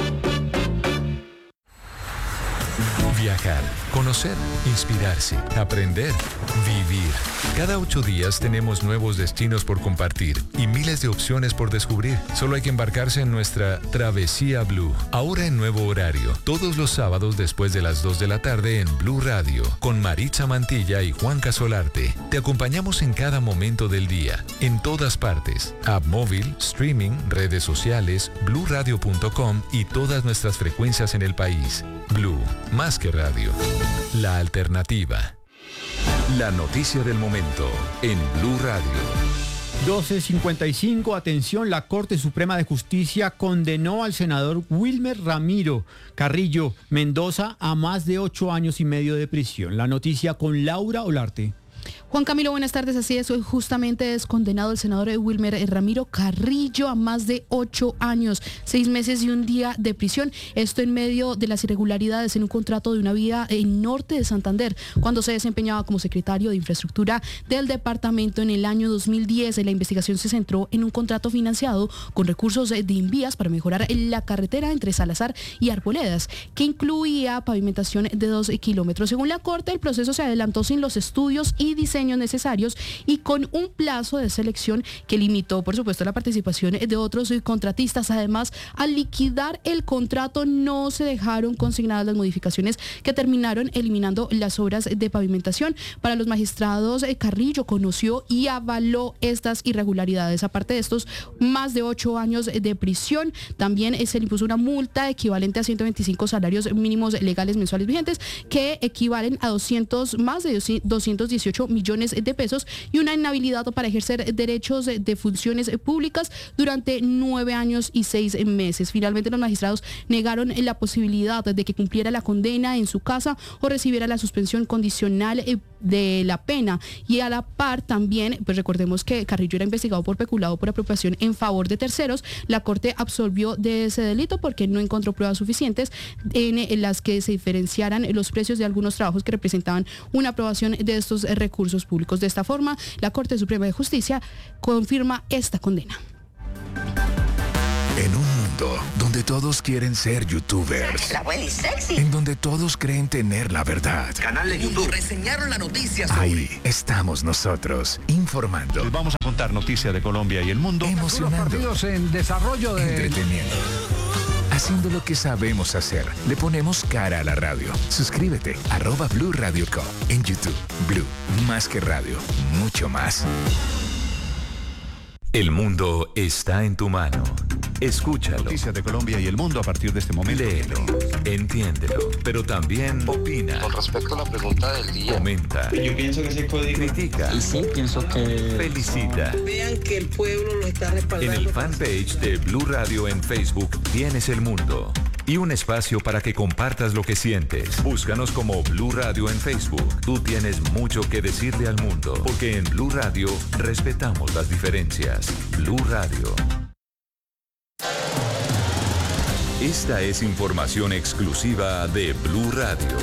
Viajar, conocer, inspirarse, aprender, vivir. Cada ocho días tenemos nuevos destinos por compartir y miles de opciones por descubrir. Solo hay que embarcarse en nuestra Travesía Blue. Ahora en nuevo horario, todos los sábados después de las dos de la tarde en Blue Radio, con Maritza Mantilla y Juan Casolarte. Te acompañamos en cada momento del día, en todas partes. App móvil, streaming, redes sociales, blue radio punto com y todas nuestras frecuencias en el país. Blue, más que radio. La alternativa. La noticia del momento en Blue Radio. doce cincuenta y cinco, atención, la Corte Suprema de Justicia condenó al senador Wilmer Ramiro Carrillo Mendoza a más de ocho años y medio de prisión. La noticia con Laura Olarte. Juan Camilo, buenas tardes. Así es, hoy justamente es condenado el senador Wilmer Ramiro Carrillo a más de ocho años, seis meses y un día de prisión. Esto en medio de las irregularidades en un contrato de una vía en norte de Santander, cuando se desempeñaba como secretario de Infraestructura del departamento en el año dos mil diez. La investigación se centró en un contrato financiado con recursos de Invías para mejorar la carretera entre Salazar y Arboledas, que incluía pavimentación de dos kilómetros. Según la Corte, el proceso se adelantó sin los estudios y diseños necesarios y con un plazo de selección que limitó, por supuesto, la participación de otros contratistas. Además, al liquidar el contrato no se dejaron consignadas las modificaciones que terminaron eliminando las obras de pavimentación. Para los magistrados, Carrillo conoció y avaló estas irregularidades. Aparte de estos más de ocho años de prisión, también se le impuso una multa equivalente a ciento veinticinco salarios mínimos legales mensuales vigentes, que equivalen a doscientos, más de doscientos dieciocho millones de pesos, y una inhabilidad para ejercer derechos de funciones públicas durante nueve años y seis meses. Finalmente, los magistrados negaron la posibilidad de que cumpliera la condena en su casa o recibiera la suspensión condicional de la pena. Y a la par también, pues recordemos que Carrillo era investigado por peculado por apropiación en favor de terceros. La Corte absolvió de ese delito porque no encontró pruebas suficientes en las que se diferenciaran los precios de algunos trabajos que representaban una aprobación de estos recursos públicos. De esta forma, la Corte Suprema de Justicia confirma esta condena. En un mundo donde todos quieren ser youtubers, La Abueli Sexy, en donde todos creen tener la verdad, canal de YouTube, reseñaron la noticia sobre... ahí estamos nosotros, informando. Les vamos a contar noticias de Colombia y el mundo. Emocionando. Los partidos en desarrollo de... Entreteniendo. Haciendo lo que sabemos hacer. Le ponemos cara a la radio. Suscríbete, arroba Blue Radio Co. En YouTube. Blue, más que radio, mucho más. El mundo está en tu mano. Escúchalo. Noticias de Colombia y el mundo a partir de este momento. Léelo, entiéndelo, pero también opina. Con respecto a la pregunta del día. Comenta. Yo pienso que ese código... Critica. Y sí, pienso que... Felicita. Vean que el pueblo lo está respaldando. En el fanpage de Blue Radio en Facebook tienes el mundo. Y un espacio para que compartas lo que sientes. Búscanos como Blue Radio en Facebook. Tú tienes mucho que decirle al mundo, porque en Blue Radio respetamos las diferencias. Blue Radio. Esta es información exclusiva de Blue Radio.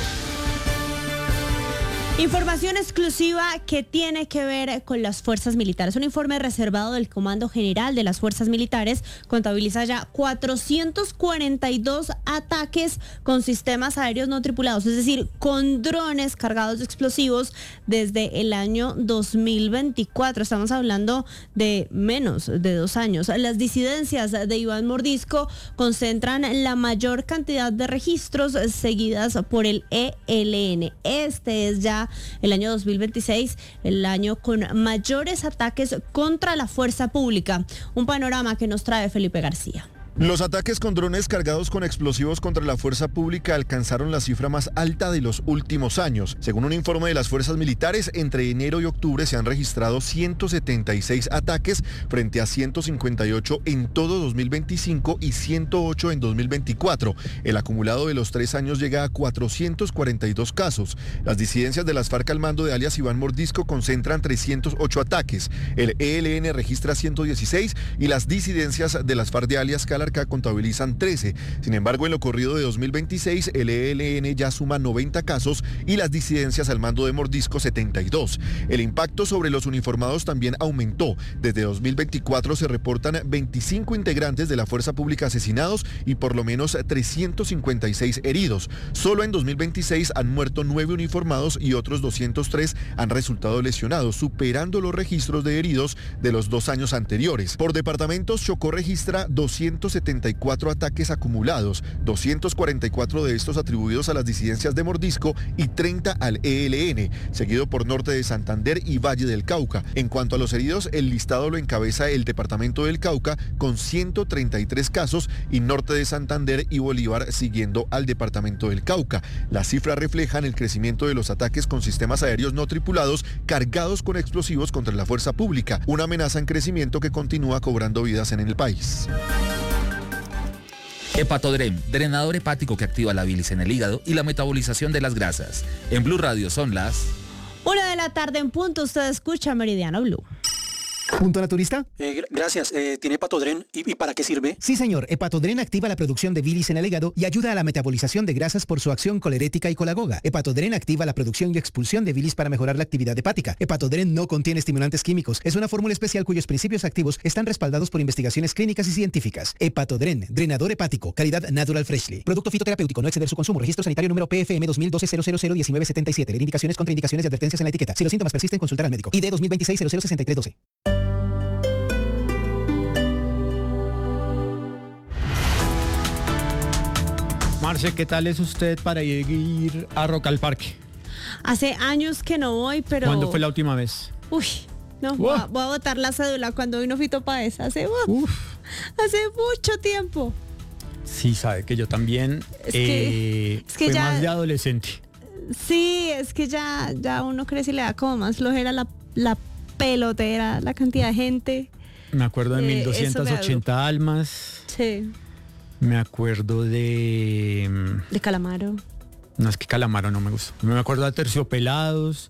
Información exclusiva que tiene que ver con las fuerzas militares. Un informe reservado del Comando General de las Fuerzas Militares contabiliza ya cuatrocientos cuarenta y dos ataques con sistemas aéreos no tripulados, es decir, con drones cargados de explosivos desde el año dos mil veinticuatro. Estamos hablando de menos de dos años. Las disidencias de Iván Mordisco concentran la mayor cantidad de registros, seguidas por el E L N. Este es ya el año dos mil veintiséis, el año con mayores ataques contra la fuerza pública. Un panorama que nos trae Felipe García. Los ataques con drones cargados con explosivos contra la fuerza pública alcanzaron la cifra más alta de los últimos años. Según un informe de las fuerzas militares, entre enero y octubre se han registrado ciento setenta y seis ataques frente a ciento cincuenta y ocho en todo dos mil veinticinco y ciento ocho en dos mil veinticuatro. El acumulado de los tres años llega a cuatrocientos cuarenta y dos casos. Las disidencias de las FARC al mando de alias Iván Mordisco concentran trescientos ocho ataques. El E L N registra ciento dieciséis y las disidencias de las FARC de alias Calarca contabilizan trece. Sin embargo, en lo corrido de dos mil veintiséis, el E L N ya suma noventa casos y las disidencias al mando de Mordisco setenta y dos. El impacto sobre los uniformados también aumentó. Desde dos mil veinticuatro se reportan veinticinco integrantes de la fuerza pública asesinados y por lo menos trescientos cincuenta y seis heridos. Solo en dos mil veintiséis han muerto nueve uniformados y otros doscientos tres han resultado lesionados, superando los registros de heridos de los dos años anteriores. Por departamentos, Chocó registra doscientos setenta y cuatro ataques acumulados, doscientos cuarenta y cuatro de estos atribuidos a las disidencias de Mordisco y treinta al E L N, seguido por Norte de Santander y Valle del Cauca. En cuanto a los heridos, el listado lo encabeza el departamento del Cauca con ciento treinta y tres casos y Norte de Santander y Bolívar siguiendo al departamento del Cauca. Las cifras reflejan el crecimiento de los ataques con sistemas aéreos no tripulados cargados con explosivos contra la fuerza pública, una amenaza en crecimiento que continúa cobrando vidas en el país. Hepatodrem, drenador hepático que activa la bilis en el hígado y la metabolización de las grasas. En Blue Radio son las... Una de la tarde en punto, usted escucha Meridiano Blue. ¿Punto naturista? Eh, gr- gracias. Eh, ¿Tiene Hepatodren? ¿Y, ¿Y para qué sirve? Sí, señor. Hepatodren activa la producción de bilis en el hígado y ayuda a la metabolización de grasas por su acción colerética y colagoga. Hepatodren activa la producción y expulsión de bilis para mejorar la actividad hepática. Hepatodren no contiene estimulantes químicos. Es una fórmula especial cuyos principios activos están respaldados por investigaciones clínicas y científicas. Hepatodren, drenador hepático, calidad Natural Freshly. Producto fitoterapéutico, no exceder su consumo. Registro sanitario número P F M dos mil doce cero cero cero diecinueve setenta y siete. Leer indicaciones, contraindicaciones y advertencias en la etiqueta. Si los síntomas persisten, consultar al médico. I D dos mil veintiséis cero cero sesenta y tres doce. Marce, ¿qué tal es usted para ir a Rock al Parque? Hace años que no voy, pero... ¿Cuándo fue la última vez? Uy, no, voy a, voy a botar la cédula cuando vino Fito Páez. Hace, uf, hace mucho tiempo. Sí, sabe que yo también Es que- eh, es que fue ya- más de adolescente. Sí, es que ya, ya uno crece y le da como más flojera la, la pelotera, la cantidad de gente. Me acuerdo de Eh, mil eso doscientas ochenta almas. Sí. Me acuerdo de... mm, De Calamaro. No, es que Calamaro no me gusta. Me acuerdo de Terciopelados.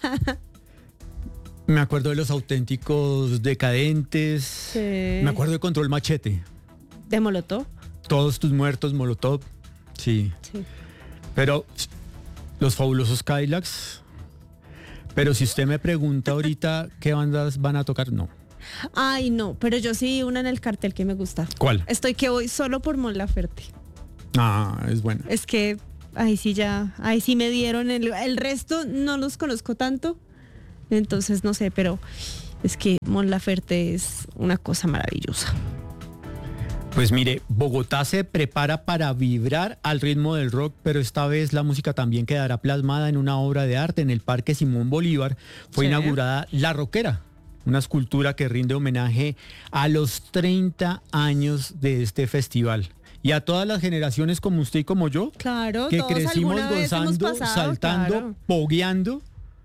Me acuerdo de Los Auténticos Decadentes. Sí. Me acuerdo de Control Machete. De Molotov. Todos tus muertos, Molotov. Sí. Sí. Pero Los Fabulosos Cadillacs. Pero si usted me pregunta ahorita qué bandas van a tocar, no. Ay, no, pero yo sí una en el cartel que me gusta. ¿Cuál? Estoy que voy solo por Mon Laferte. Ah, es bueno. Es que ahí sí ya, ahí sí me dieron el, el resto, no los conozco tanto. Entonces no sé, pero es que Mon Laferte es una cosa maravillosa. Pues mire, Bogotá se prepara para vibrar al ritmo del rock, pero esta vez la música también quedará plasmada en una obra de arte en el Parque Simón Bolívar. Fue Sí. inaugurada La Rockera, una escultura que rinde homenaje a los treinta años de este festival. Y a todas las generaciones como usted y como yo, Claro, que todos crecimos alguna vez hemos gozando, pasado, saltando, claro. pogueando.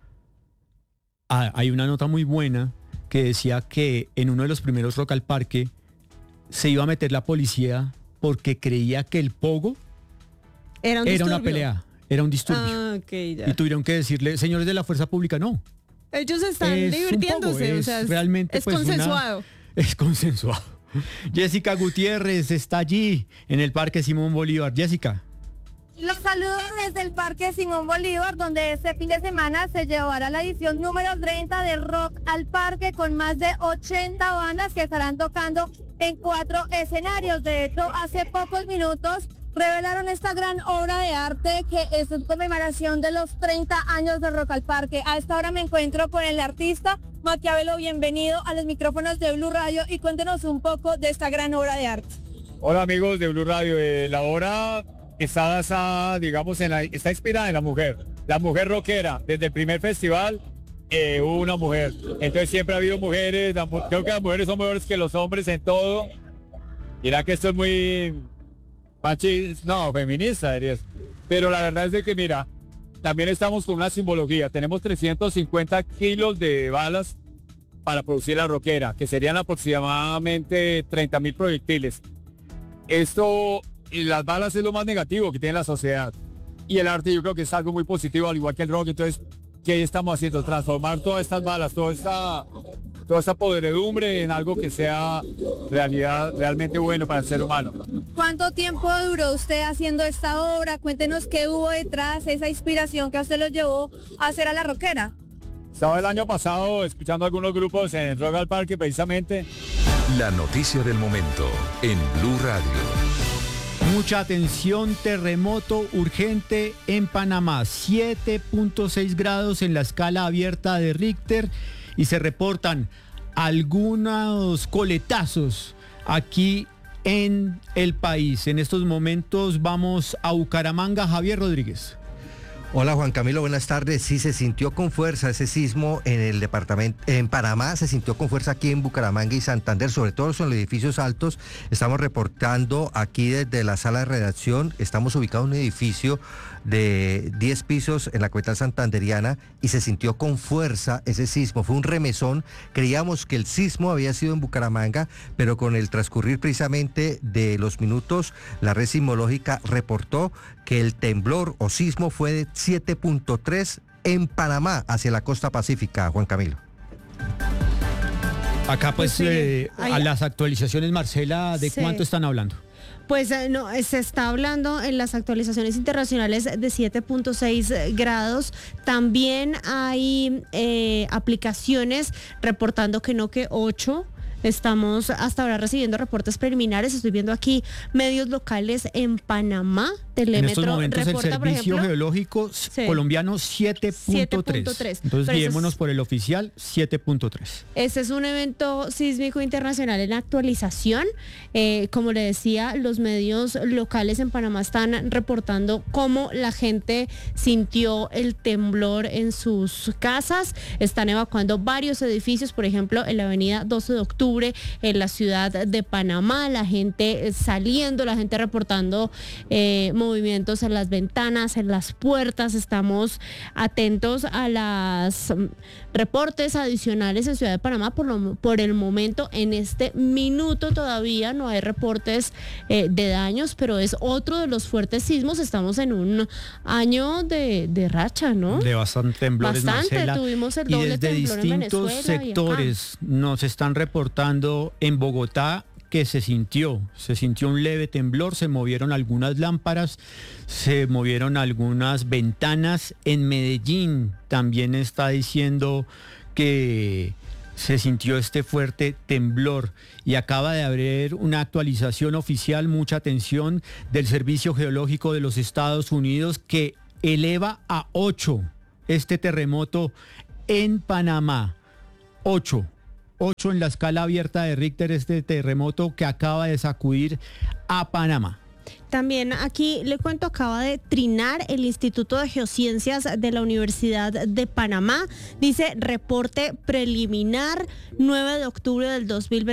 Ah, hay una nota muy buena que decía que en uno de los primeros Rock al Parque se iba a meter la policía porque creía que el pogo Era un era una disturbio. pelea, era un disturbio. Ah, ok, ya. Y tuvieron que decirle, señores de la fuerza pública, no. Ellos están Es un divirtiéndose, pogo, o es sea, es, realmente, es pues, una- consensuado. Es consensuado. Jessica Gutiérrez está allí en el Parque Simón Bolívar. Jessica. Los saludos desde el Parque Simón Bolívar, donde este fin de semana se llevará la edición número treinta del Rock al Parque, con más de ochenta bandas que estarán tocando en cuatro escenarios. De hecho, hace pocos minutos revelaron esta gran obra de arte que es en conmemoración de los treinta años del Rock al Parque. A esta hora me encuentro con el artista Maquiavelo. Bienvenido a los micrófonos de Blue Radio y cuéntenos un poco de esta gran obra de arte. Hola amigos de Blue Radio, eh, la obra está basada, digamos, en la, está inspirada en la mujer, la mujer rockera. Desde el primer festival eh, hubo una mujer, entonces siempre ha habido mujeres, la mu- creo que las mujeres son mejores que los hombres en todo. Mira que esto es muy machista, no, feminista dirías, pero la verdad es de que mira, también estamos con una simbología, tenemos trescientos cincuenta kilos de balas para producir la rockera, que serían aproximadamente treinta mil proyectiles. Esto, y las balas es lo más negativo que tiene la sociedad. Y el arte yo creo que es algo muy positivo, al igual que el rock. Entonces, ¿qué estamos haciendo? Transformar todas estas balas, toda esta, toda esta podredumbre en algo que sea realidad, realmente bueno para el ser humano. ¿Cuánto tiempo duró usted haciendo esta obra? Cuéntenos qué hubo detrás, esa inspiración que a usted lo llevó a hacer a la rockera. Estaba el año pasado escuchando algunos grupos en Rock al Parque precisamente. La noticia del momento en Blue Radio. Mucha atención, terremoto urgente en Panamá, siete punto seis grados en la escala abierta de Richter y se reportan algunos coletazos aquí en el país. En estos momentos vamos a Bucaramanga. Javier Rodríguez. Hola Juan Camilo, buenas tardes. Sí, se sintió con fuerza ese sismo en el departamento, en Panamá, se sintió con fuerza aquí en Bucaramanga y Santander, sobre todo en los edificios altos. Estamos reportando aquí desde la sala de redacción, estamos ubicados en un edificio de diez pisos en la capital santanderiana y se sintió con fuerza ese sismo. Fue un remesón, creíamos que el sismo había sido en Bucaramanga, pero con el transcurrir precisamente de los minutos, la red sismológica reportó que el temblor o sismo fue de siete punto tres en Panamá, hacia la costa pacífica, Juan Camilo. Acá pues, Pues, mire, eh, hay- a las actualizaciones, Marcela, ¿de Sí. cuánto están hablando? Pues eh, no, eh, se está hablando en las actualizaciones internacionales de siete punto seis grados. También hay eh, aplicaciones reportando que no, que ocho. Estamos hasta ahora recibiendo reportes preliminares. Estoy viendo aquí medios locales en Panamá. En estos Telemetro momentos el reporta, por servicio ejemplo, geológico Sí. colombiano siete punto tres. siete punto tres. Entonces Pero eso guiémonos es- por el oficial siete punto tres. Este es un evento sísmico internacional en actualización. Eh, como le decía, los medios locales en Panamá están reportando cómo la gente sintió el temblor en sus casas. Están evacuando varios edificios, por ejemplo, en la avenida doce de octubre, en la ciudad de Panamá. La gente eh, saliendo, la gente reportando eh, movimientos en las ventanas, en las puertas. Estamos atentos a las mm, reportes adicionales en Ciudad de Panamá. Por, lo, por el momento, en este minuto todavía no hay reportes eh, de daños, pero es otro de los fuertes sismos. Estamos en un año de, de racha, ¿no? De bastante temblores, Bastante, Marcela. tuvimos el Y doble desde temblor en distintos Venezuela y acá. sectores nos están reportando en Bogotá que se sintió, se sintió un leve temblor, se movieron algunas lámparas, se movieron algunas ventanas. En Medellín también está diciendo que se sintió este fuerte temblor y acaba de haber una actualización oficial, mucha atención, del Servicio Geológico de los Estados Unidos, que eleva a ocho este terremoto en Panamá. ocho. ocho en la escala abierta de Richter, este terremoto que acaba de sacudir a Panamá. También aquí le cuento, acaba de trinar el Instituto de Geociencias de la Universidad de Panamá. Dice reporte preliminar nueve de octubre del dos mil veintiuno.